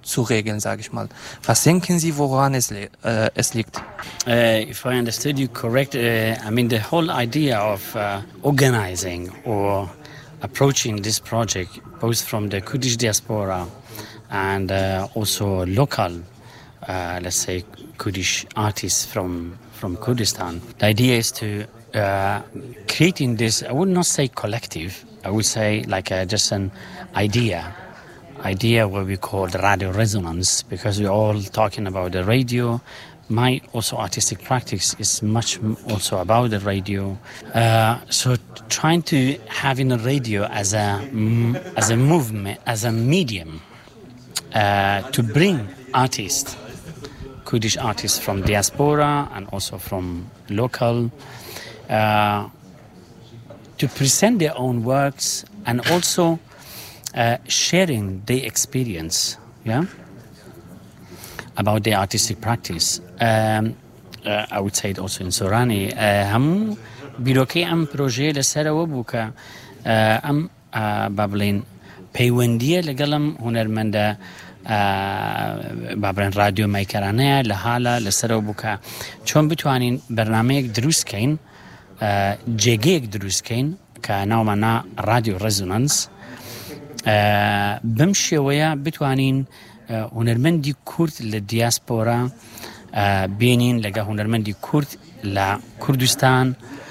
zu regeln, sage ich mal. Was denken Sie, woran es, äh, es liegt? Uh, if I understood you correct, uh, I mean the whole idea of uh, organizing or approaching this project, both from the Kurdish diaspora and uh, also local, uh, let's say, Kurdish artists from, from Kurdistan. The idea is to uh, creating this, I would not say collective, I would say like a, just an idea, idea what we call the radio resonance, because we're all talking about the radio. My also artistic practice is much also about the radio. Uh, so trying to having a radio as a as a movement, as a medium uh, to bring artists, Kurdish artists from diaspora and also from local, uh, to present their own works and also uh, sharing their experience, yeah, about their artistic practice. Um, uh, I would say it also in Sorani. هم بیروکی ام پروژه لسر و بوکا ام بابلین پیوندیه لگلم هنرمنده بابلین رادیو میکرانه لحالا لسر و بوکا چون بتوانین برنامه دروست کن جگه دروست کن که نومنا رادیو رزونانس بمشي ويا بتوانين هنرمندي كورد للدياسبورا بينين لقى هنرمندي كورد لكردستان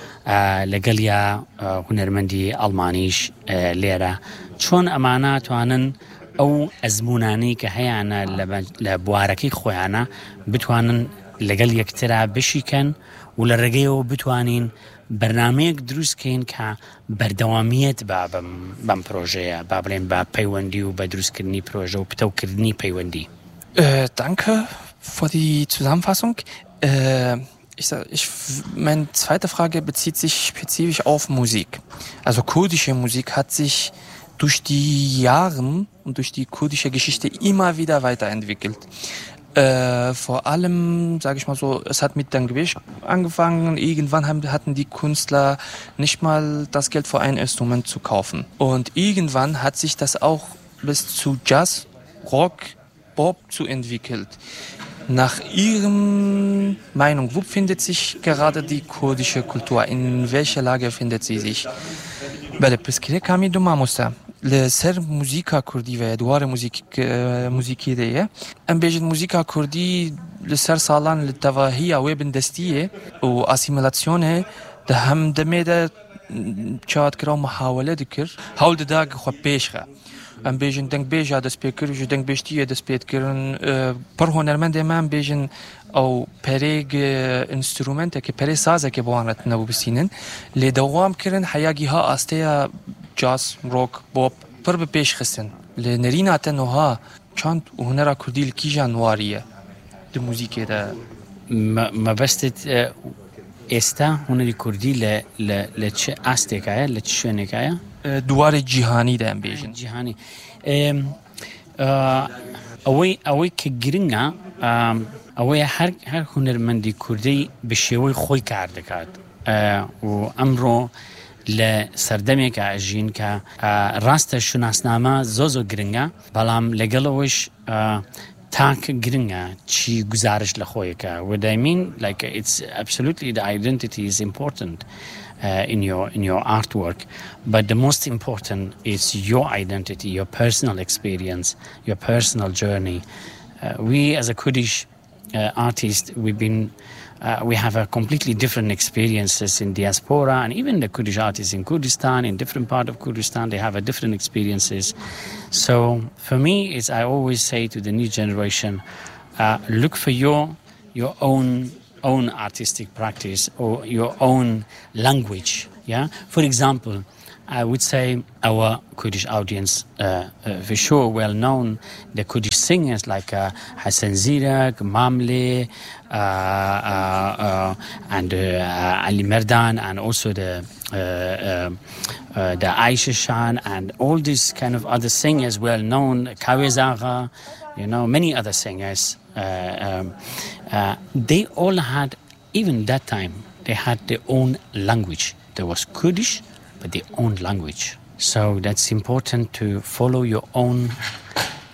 لقليا هنرمندي ألمانيش ليرة چون أمانا توانن أو أزموناني كهيانا لبواركي خويانا بتوانن لقل يكترا بشيكن ولرقيو بتوانين برنامج دروس كين كا بردواميت بابم بام بروجيه بابلين باب بيوندي وبدروس كرني بروجه وبتوكرني بيوندي. Äh, danke für die Zusammenfassung. Äh, ich, ich, meine zweite Frage bezieht sich spezifisch auf Musik. Also kurdische Musik hat sich durch die Jahre und durch die kurdische Geschichte immer wieder weiterentwickelt. Äh, vor allem, sage ich mal so, es hat mit dem Gewicht angefangen. Irgendwann haben, hatten die Künstler nicht mal das Geld für ein Instrument zu kaufen. Und irgendwann hat sich das auch bis zu Jazz, Rock, Pop zu entwickelt. Nach Ihrem Meinung, wo findet sich gerade die kurdische Kultur? In welcher Lage findet sie sich? بله پس که کمی دو ماموستا لسر موزیکا کردی و دوار موزیک موزیکی دیه ام بیجن موزیکا کردی لسر سالان لتواهی و بندستیه و اسیمیلاسیونه ده هم دمیده چاد کرا محاوله دکر حول داغ خو پیشخه ام بیجن دنگ بیجا دست پیکر جو دنگ بیشتیه دست پید کرن پر هنرمند من بیجن او پریگ انسترومنت که پری سازه که بوانت نبو بسینن لی دوام کرن حیاگی ها آستیا جاز روک بوب پر به پیش خستن لی نرینات نوها چند هنرا کردی لکی جانواریه ده موزیک ده ما بستت استا هنری کردی ل ل لچه استکایه لچه شونکایه دوار جهانی ده ام بیجن جهانی اوی اوی که گرینگا اوی هر هر هنرمندی کردی به شیوه خوی کرده کرد و امرو لسردمی که اجین که راست شناسنامه زوزو گرینگا بلام لگلوش تاک گرینگا چی گزارش لخوی که what I mean like it's absolutely the identity is important uh, in your in your artwork but the most important is your identity, your personal experience, your personal journey. Uh, we as a Kurdish uh, artist, we've been uh, we have a completely different experiences in diaspora, and even the Kurdish artists in Kurdistan, in different part of Kurdistan, they have a different experiences. So for me, it's I always say to the new generation, uh, look for your your own own artistic practice or your own language. Yeah, for example, I would say our Kurdish audience, uh, uh, for sure, well known, the Kurdish singers like uh, Hassan Zirak, Mamle, uh, uh, uh, and uh, Ali Merdan, and also the uh, uh, uh, the Aisha Shan, and all these kind of other singers, well known, Kawezaga, you know, many other singers. Uh, um, uh, they all had, even that time, they had their own language. There was Kurdish, but their own language. So that's important to follow your own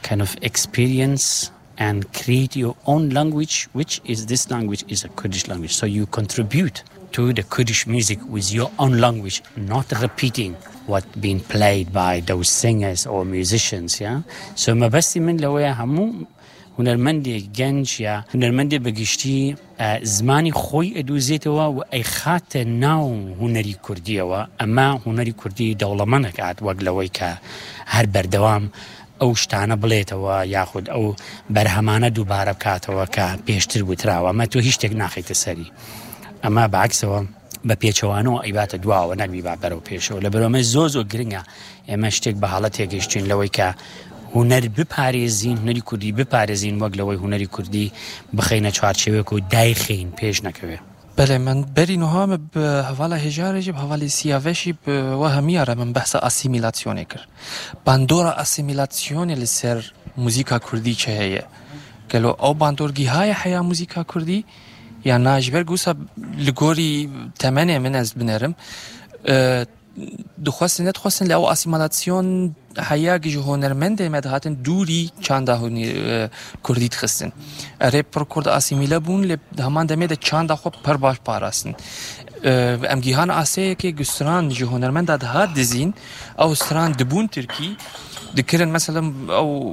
kind of experience and create your own language, which is this language is a Kurdish language. So you contribute to the Kurdish music with your own language, not repeating what being played by those singers or musicians. Yeah. So ما بس من لويا همو هنرمندی گنج یا هنرمندی بگشتی زمانی خوی ادوزیتوا و ایخات ناو هنری کردیه و اما هنری کردی دولمانه که وقلوی که هر بردوام او شتانه بلیتوا یاخود او برهمانه دوباره بکاتوا که پیشتر بوتراوا اما تو هیچ تک ناخیت سری اما بعکسوا با پیچوانو ایبات دواو نبی با برو پیشو لبرومه زوزو گرنگه اما شتک به حالت یکیشتین لوی که هنر بپارێزین هنەری کوردی بپارێزین وەک لەوەی هنەری کوردی بخەینە چوارچێوەیەک و دایخین پێش نەکەوێ. بله من بری نوها به حواله هجارجی به حواله سیاوشی به وهمیاره من بحث اسیمیلاسیونه کر باندورا اسیمیلاسیونه لسر موزیکا کردی چه هیه گلو او باندورگی های حیا موزیکا کردی یا ناجبر گوسا لگوری تمنه من از بنرم دخواستن ندخواستن لأو اسیمیلاسیون حیا گی هنرمنده مدهاتن دوری چانده هنی کردی تخستن اره پر کرد اسیمیله بون ل همان دمیده چانده خوب پر باش پاراستن ام گیهان آسیه که گستران جی هنرمنده ده دزین او استران دبون ترکی دکرن مثلا او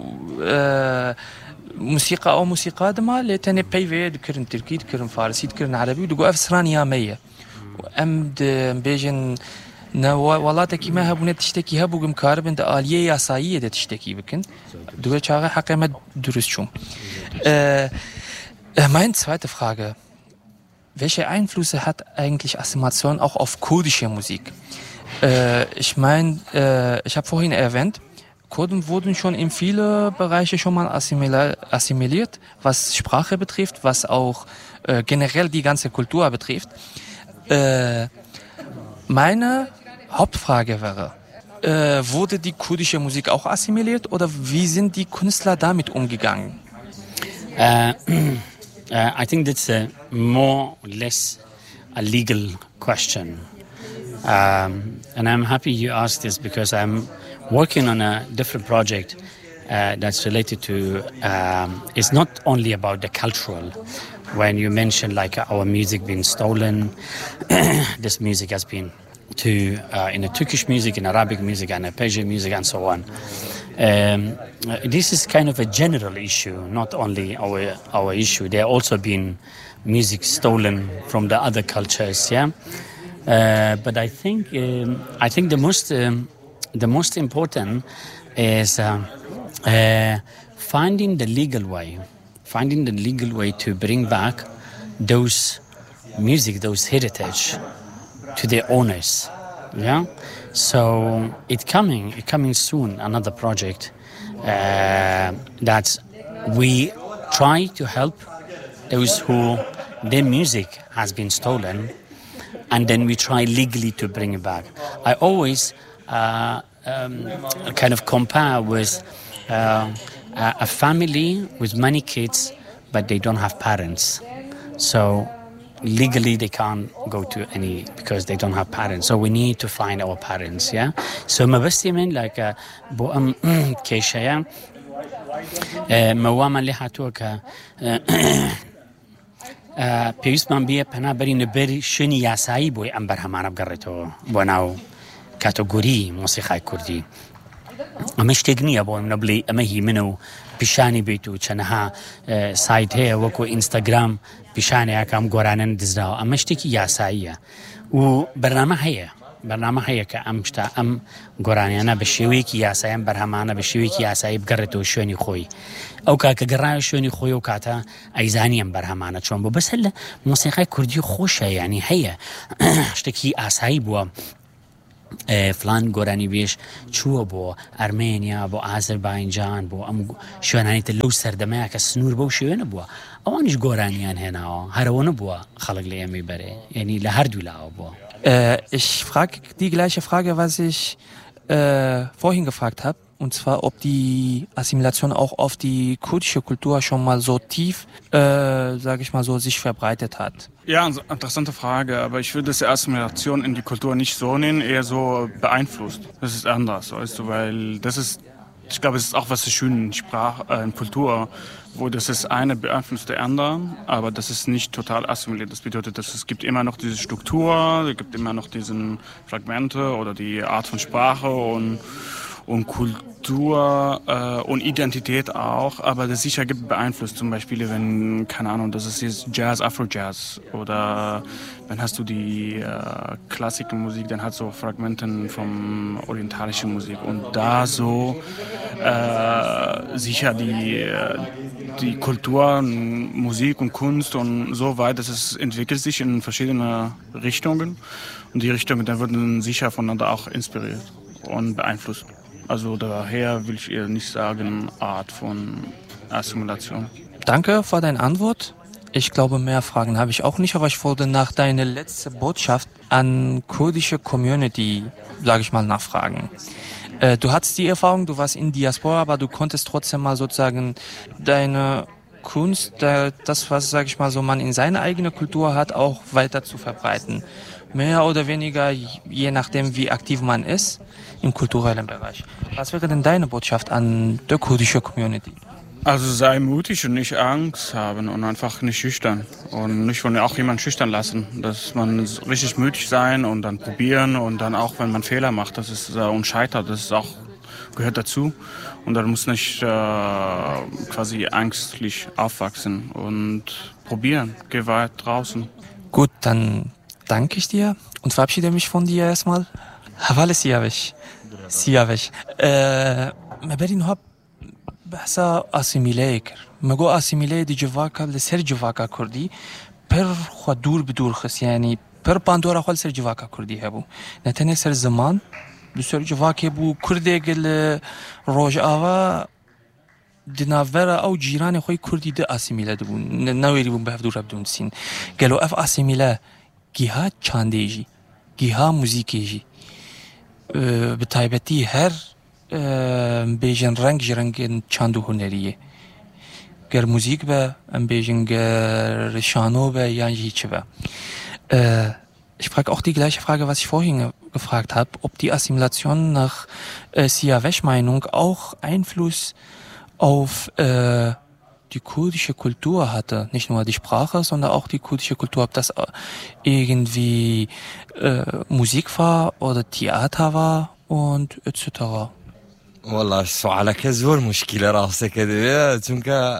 موسیقى او موسیقى دما لتنه پیوه دکرن ترکی دکرن فارسی دکرن عربی دگو افسران یامیه ام بیجن نه ولاتکی ما هبونه تشتکی هبوگم کاربن ده آلیه یاساییه ده تشتکی بکن دوه چاقه حقیمت درست شوم meine zweite Frage welche Einflüsse hat eigentlich Assimilation auch auf kurdische Musik äh, ich meine äh, ich habe vorhin erwähnt Kurden wurden schon in viele Bereiche schon mal assimiliert was Sprache betrifft was auch äh, generell die ganze Kultur betrifft äh, meine Hauptfrage wäre, äh, wurde die kurdische Musik auch assimiliert oder wie sind die Künstler damit umgegangen? Uh, uh, I think that's a more or less a legal question. Um, and I'm happy you asked this because I'm working on a different project uh, that's related to, um, it's not only about the cultural. When you mention like our music being stolen, this music has been to uh, in a Turkish music, in Arabic music, and a Persian music, and so on. Um, this is kind of a general issue, not only our our issue. There also been music stolen from the other cultures, yeah. Uh, but I think um, I think the most um, the most important is uh, uh, finding the legal way, finding the legal way to bring back those music, those heritage to their owners, yeah. So it's coming, it's coming soon. Another project uh, that we try to help those who their music has been stolen, and then we try legally to bring it back. I always uh, um, kind of compare with uh, a family with many kids, but they don't have parents. So legally they can't go to any because they don't have parents. So we need to find our parents, yeah. So ما بس من like بو أم كيشيا موام اللي حتوك بيوس من بيه بنا بري نبري شني ياساي بوي أم برهمان بقرته بناو كاتيجوري موسيقى كردي أمش تجنيه بو نبلي أمهي منو بيشاني بيتو چنها سايت هي وكو انستغرام بيشاني اكام غورانن دزراو امشتكي ياسايه و برنامه هي برنامه هي كامشتا ام غوراني انا بشويكي ياسايم برهمانه بشويكي ياساي بقرتو شوني خوي او كاك قراي شوني خوي وكاتا ايزانيم برهمانه چون بو بس هلا موسيقى كردي خوشه يعني هي اشتكي اساي بو فلان گۆرانی بێش چووە بۆ ئەرمێنیا بۆ ئازەربایجان بۆ ئەم شوێنانیتە لەو سەردەمەیە کە سنوور بەو شوێنە بووە ئەوانیش گۆرانیان هێناوە هەرەوە نەبووە خەڵک لە ئێمەی بەرێ یعنی لە هەردوو لاوە بووە. Ich frage die gleiche Frage, was ich äh, vorhin gefragt habe, und zwar, ob die Assimilation auch auf die kurdische Kultur schon mal so tief, äh, sage ich mal so, sich verbreitet hat. Ja, interessante Frage, aber ich würde das Assimilation in die Kultur nicht so nennen, eher so beeinflusst. Das ist anders, weißt du, weil das ist ich glaube, es ist auch was so schön in Sprache, äh, in Kultur, wo das ist eine beeinflusst der anderen, aber das ist nicht total assimiliert. Das bedeutet, dass es gibt immer noch diese Struktur, es gibt immer noch diese Fragmente oder die Art von Sprache und und Kultur äh, und Identität auch, aber das sicher gibt beeinflusst. Zum Beispiel, wenn, keine Ahnung, das ist jetzt Jazz, Afro-Jazz oder dann hast du die äh, Klassikermusik, dann hat so Fragmenten vom orientalischen Musik und da so äh, sicher die, die Kultur, Musik und Kunst und so weiter, dass es entwickelt sich in verschiedene Richtungen und die Richtungen, dann werden sicher voneinander auch inspiriert und beeinflusst. Also daher will ich eher nicht sagen, Art von Assimilation. Danke für deine Antwort. Ich glaube, mehr Fragen habe ich auch nicht, aber ich wollte nach deiner letzten Botschaft an kurdische Community, sage ich mal, nachfragen. Äh, du hattest die Erfahrung, du warst in Diaspora, aber du konntest trotzdem mal sozusagen deine Kunst, das, was, sage ich mal, so man in seiner eigenen Kultur hat, auch weiter zu verbreiten. Mehr oder weniger, je nachdem, wie aktiv man ist im kulturellen Bereich. Was wäre denn deine Botschaft an die kurdische Community? Also sei mutig und nicht Angst haben und einfach nicht schüchtern und nicht von auch jemand schüchtern lassen. Dass man richtig mutig sein und dann probieren und dann auch, wenn man Fehler macht, das ist äh, und scheitert, das ist auch gehört dazu und dann muss nicht äh, quasi ängstlich aufwachsen und probieren. Geh weit draußen. Gut, dann danke ich dir und verabschiede mich von dir erstmal. Havale Siyavesh. Siyavesh. مبرین ها بحثا اسیمیله کر. مگو اسیمیله دی جواکا لسر جواکا کردی پر خود دور بدور خس یعنی پر باندورا خال سر جواکا کردی هبو. نتنه سر زمان بسر جواکا بو کرده گل روج آوا دناورا او جیران خوی کردی ده اسیمیله دبون. نویری بون به دور بدون سین. گلو اف اسیمیله گیها چاندیجی. گیها موزیکیجی. به تایبتی هر بیژن رنگ جرنگ چاندو هنریه گر موزیک به ام بیژن گر شانو به یا هیچ به ich frage auch die gleiche Frage, was ich vorhin gefragt habe, ob die Assimilation nach äh, Siyavesh Meinung auch Einfluss auf äh, die kurdische Kultur hatte, nicht nur die Sprache, sondern auch die kurdische Kultur, ob das irgendwie äh, Musik war oder Theater war und et cetera. والله سوالك زور مشكلة راسك كده چونك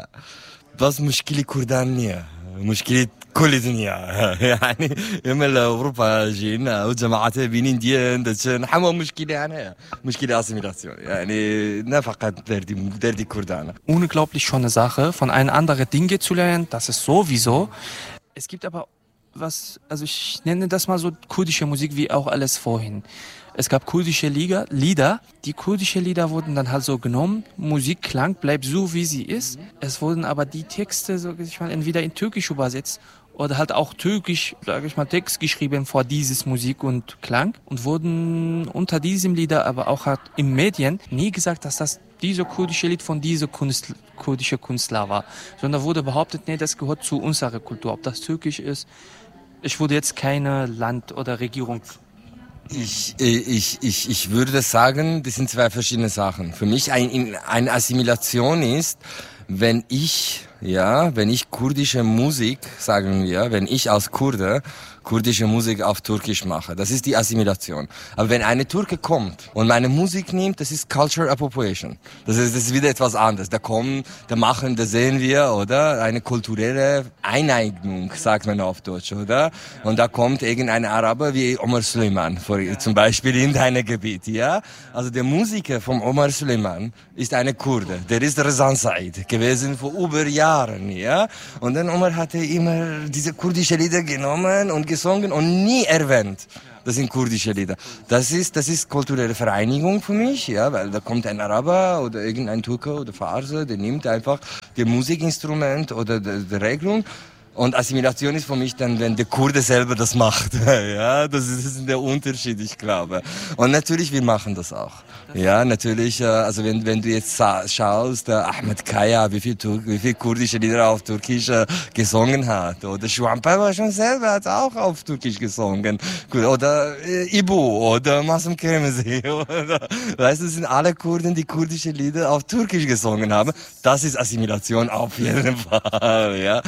بس مشكلة كردان نية مشكلة كل الدنيا يعني يوم أوروبا جينا وجماعات بينين ديان دشان حما مشكلة يعني مشكلة أسيميلاسيون يعني نه فقط دردي دردي كردان. Unglaublich schöne Sache, von einem anderen Dinge zu lernen, das ist sowieso. Es gibt aber was, also ich nenne das mal so kurdische Musik wie auch alles vorhin. Es gab kurdische Lieder, Lieder, die kurdische Lieder wurden dann halt so genommen, Musikklang bleibt so wie sie ist. Es wurden aber die Texte, sag ich mal, entweder in Türkisch übersetzt oder halt auch Türkisch, sag ich mal, Text geschrieben vor dieses Musik und Klang und wurden unter diesem Lieder, aber auch halt in Medien nie gesagt, dass das diese kurdische Lied von dieser Kunst, kurdische Künstler war, sondern wurde behauptet, nee, das gehört zu unserer Kultur, ob das Türkisch ist. Ich würde jetzt keine Land oder Regierung. Ich, ich, ich, ich würde sagen, das sind zwei verschiedene Sachen. Für mich ein, eine Assimilation ist, wenn ich, ja, wenn ich kurdische Musik, sagen wir, wenn ich als Kurde kurdische Musik auf Türkisch mache, das ist die Assimilation. Aber wenn eine Türke kommt und meine Musik nimmt, das ist Cultural Appropriation. Das ist, das ist wieder etwas anderes. Da kommen, da machen, da sehen wir, oder? Eine kulturelle Eineignung, sagt man auf Deutsch, oder? Und da kommt irgendein Araber wie Omar Süleyman, zum Beispiel in deinem Gebiet, ja? Also der Musiker von Omar Süleyman ist eine Kurde. Der ist Rezan Said gewesen vor über Jahren, ja? Und dann Omar hatte immer diese kurdische Lieder genommen und gesungen und nie erwähnt. Das sind kurdische Lieder. Das ist, das ist kulturelle Vereinigung für mich, ja, weil da kommt ein Araber oder irgendein Türke oder Farse, der nimmt einfach das Musikinstrument oder die, die Regelung Und Assimilation ist für mich dann, wenn der Kurde selber das macht. Ja, das ist, das ist der Unterschied, ich glaube. Und natürlich, wir machen das auch. Ja, natürlich, also wenn, wenn du jetzt schaust, Ahmed Kaya, wie viel, wie viel kurdische Lieder auf Türkisch gesungen hat. Oder Şuanpay war schon selber, hat auch auf Türkisch gesungen. Oder Ibu, oder Masum Kermezi. Weißt du, das sind alle Kurden, die kurdische Lieder auf Türkisch gesungen haben. Das ist Assimilation auf jeden Fall, ja.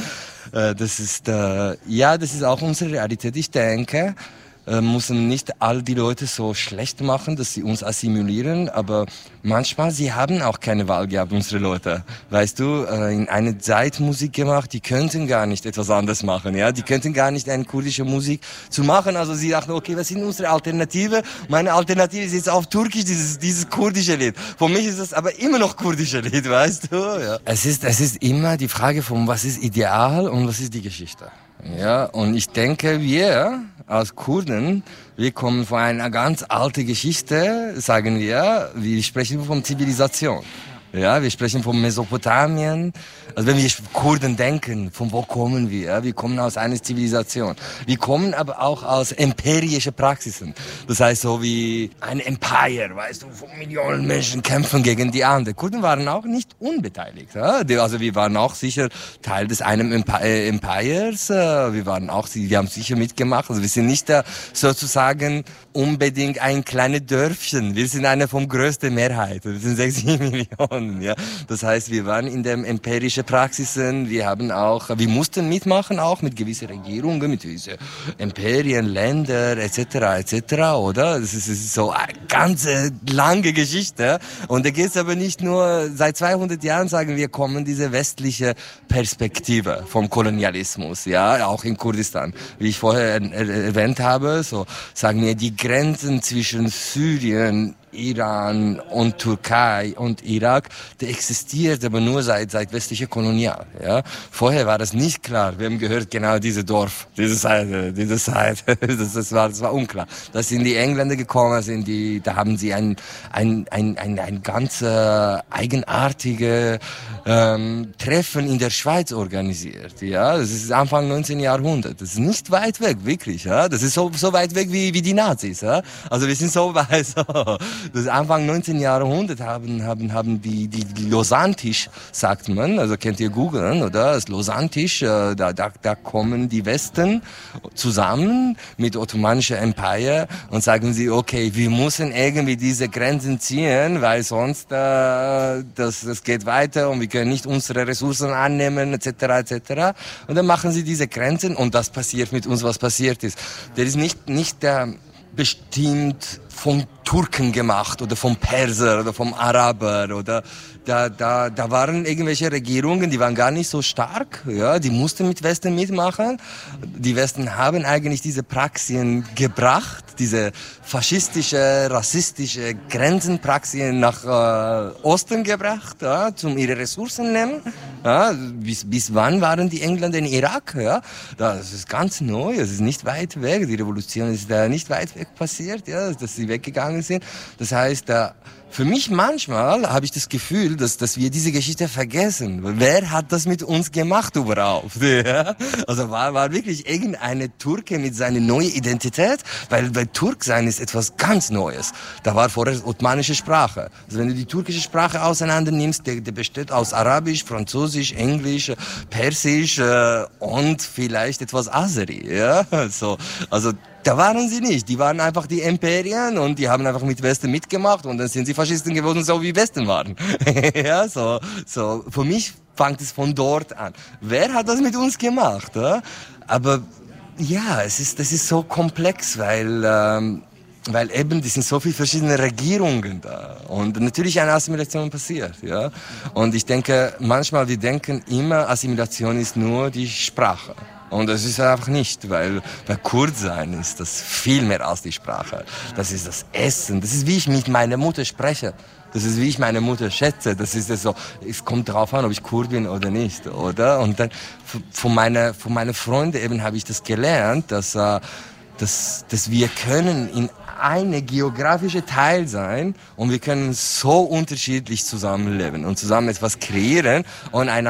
Das ist, äh, ja, das ist auch unsere Realität. Ich denke, äh, müssen nicht all die Leute so schlecht machen, dass sie uns assimilieren, aber manchmal, sie haben auch keine Wahl gehabt, unsere Leute. Weißt du, äh, in einer Zeit Musik gemacht, die könnten gar nicht etwas anderes machen, ja. Die könnten gar nicht eine kurdische Musik zu machen. Also sie dachten, okay, was sind unsere Alternative? Meine Alternative ist jetzt auf Türkisch, dieses, dieses kurdische Lied. Für mich ist das aber immer noch kurdische Lied, weißt du, ja. Es ist, es ist immer die Frage von, was ist ideal und was ist die Geschichte. Ja, und ich denke, wir als Kurden, wir kommen von einer ganz alten Geschichte, sagen wir, wir sprechen von Zivilisation. Ja, wir sprechen von Mesopotamien. Also wenn wir Kurden denken, von wo kommen wir? Wir kommen aus einer Zivilisation. Wir kommen aber auch aus imperiischen Praxisen. Das heißt so wie ein Empire, weißt du, von Millionen Menschen kämpfen gegen die anderen. Kurden waren auch nicht unbeteiligt. Ja? Also wir waren auch sicher Teil des einen Empires. Wir waren auch, wir haben sicher mitgemacht. Also wir sind nicht sozusagen unbedingt ein kleines Dörfchen. Wir sind eine vom größten Mehrheit. Wir sind sechs Millionen. Ja, das heißt, wir waren in den imperischen Praxisen, wir haben auch, wir mussten mitmachen auch mit gewissen Regierungen, mit gewissen Imperien, Länder et cetera et cetera, oder? Das ist, das ist so eine ganz lange Geschichte und da geht es aber nicht nur, seit zweihundert Jahren sagen wir, kommen diese westliche Perspektive vom Kolonialismus, ja, auch in Kurdistan. Wie ich vorher erwähnt habe, so sagen wir, die Grenzen zwischen Syrien, Iran und Türkei und Irak, der existiert aber nur seit seit westlicher Kolonial. Ja, vorher war das nicht klar. Wem gehört genau dieses Dorf, diese Seite, diese Seite. Das, das war das war unklar. Da sind die Engländer gekommen, sind die, da haben sie ein ein ein ein, ein ganz äh, eigenartige ähm, Treffen in der Schweiz organisiert. Ja, das ist Anfang neunzehnten Jahrhundert. Das ist nicht weit weg, wirklich. Ja, das ist so so weit weg wie wie die Nazis. Ja, also wir sind so weit. So. Das Anfang neunzehnten Jahrhundert haben, haben, haben die, die, die Lausanne-Tisch, sagt man, also könnt ihr googeln, oder? Das Lausanne-Tisch, äh, da, da, da kommen die Westen zusammen mit Ottomanischer Empire und sagen sie, okay, wir müssen irgendwie diese Grenzen ziehen, weil sonst, äh, das, das geht weiter und wir können nicht unsere Ressourcen annehmen, et cetera et cetera. Und dann machen sie diese Grenzen und das passiert mit uns, was passiert ist. Der ist nicht, nicht der, bestimmt vom Turken gemacht oder vom Perser oder vom Araber oder da da da waren irgendwelche Regierungen, die waren gar nicht so stark, ja, die mussten mit Westen mitmachen. Die Westen haben eigentlich diese Praxien gebracht, diese faschistische, rassistische Grenzenpraxien nach äh, Osten gebracht, ja, zum ihre Ressourcen nehmen. Ja, bis bis wann waren die Engländer in Irak, ja? Das ist ganz neu, es ist nicht weit weg, die Revolution ist da nicht weit weg passiert, ja, dass sie weggegangen sind. Das heißt, da für mich manchmal habe ich das Gefühl, dass, dass wir diese Geschichte vergessen. Wer hat das mit uns gemacht überhaupt? Ja? Also war, war wirklich irgendeine Türke mit seiner neuen Identität? Weil, weil Turk sein ist etwas ganz Neues. Da war vorher ottomanische Sprache. Also wenn du die türkische Sprache auseinander nimmst, der, der besteht aus Arabisch, Französisch, Englisch, Persisch äh, und vielleicht etwas Azeri. Ja? So, also da waren sie nicht. Die waren einfach die Imperien und die haben einfach mit Westen mitgemacht und dann sind sie Faschisten geworden, so wie Westen waren. Ja, so, so. Für mich fängt es von dort an. Wer hat das mit uns gemacht? Ja? Aber ja, es ist, das ist so komplex, weil, ähm, weil eben, die sind so viele verschiedene Regierungen da und natürlich eine Assimilation passiert, ja. Und ich denke, manchmal, wir denken immer, Assimilation ist nur die Sprache. Und das ist einfach nicht, weil bei Kurd sein ist das viel mehr als die Sprache. Das ist das Essen. Das ist, wie ich mit meiner Mutter spreche. Das ist, wie ich meine Mutter schätze. Das ist so, es kommt darauf an, ob ich Kurd bin oder nicht, oder? Und dann von meiner, von meinen Freunden eben habe ich das gelernt, dass, äh, dass, dass wir können in eine geografische Teil sein und wir können so unterschiedlich zusammenleben und zusammen etwas kreieren und ein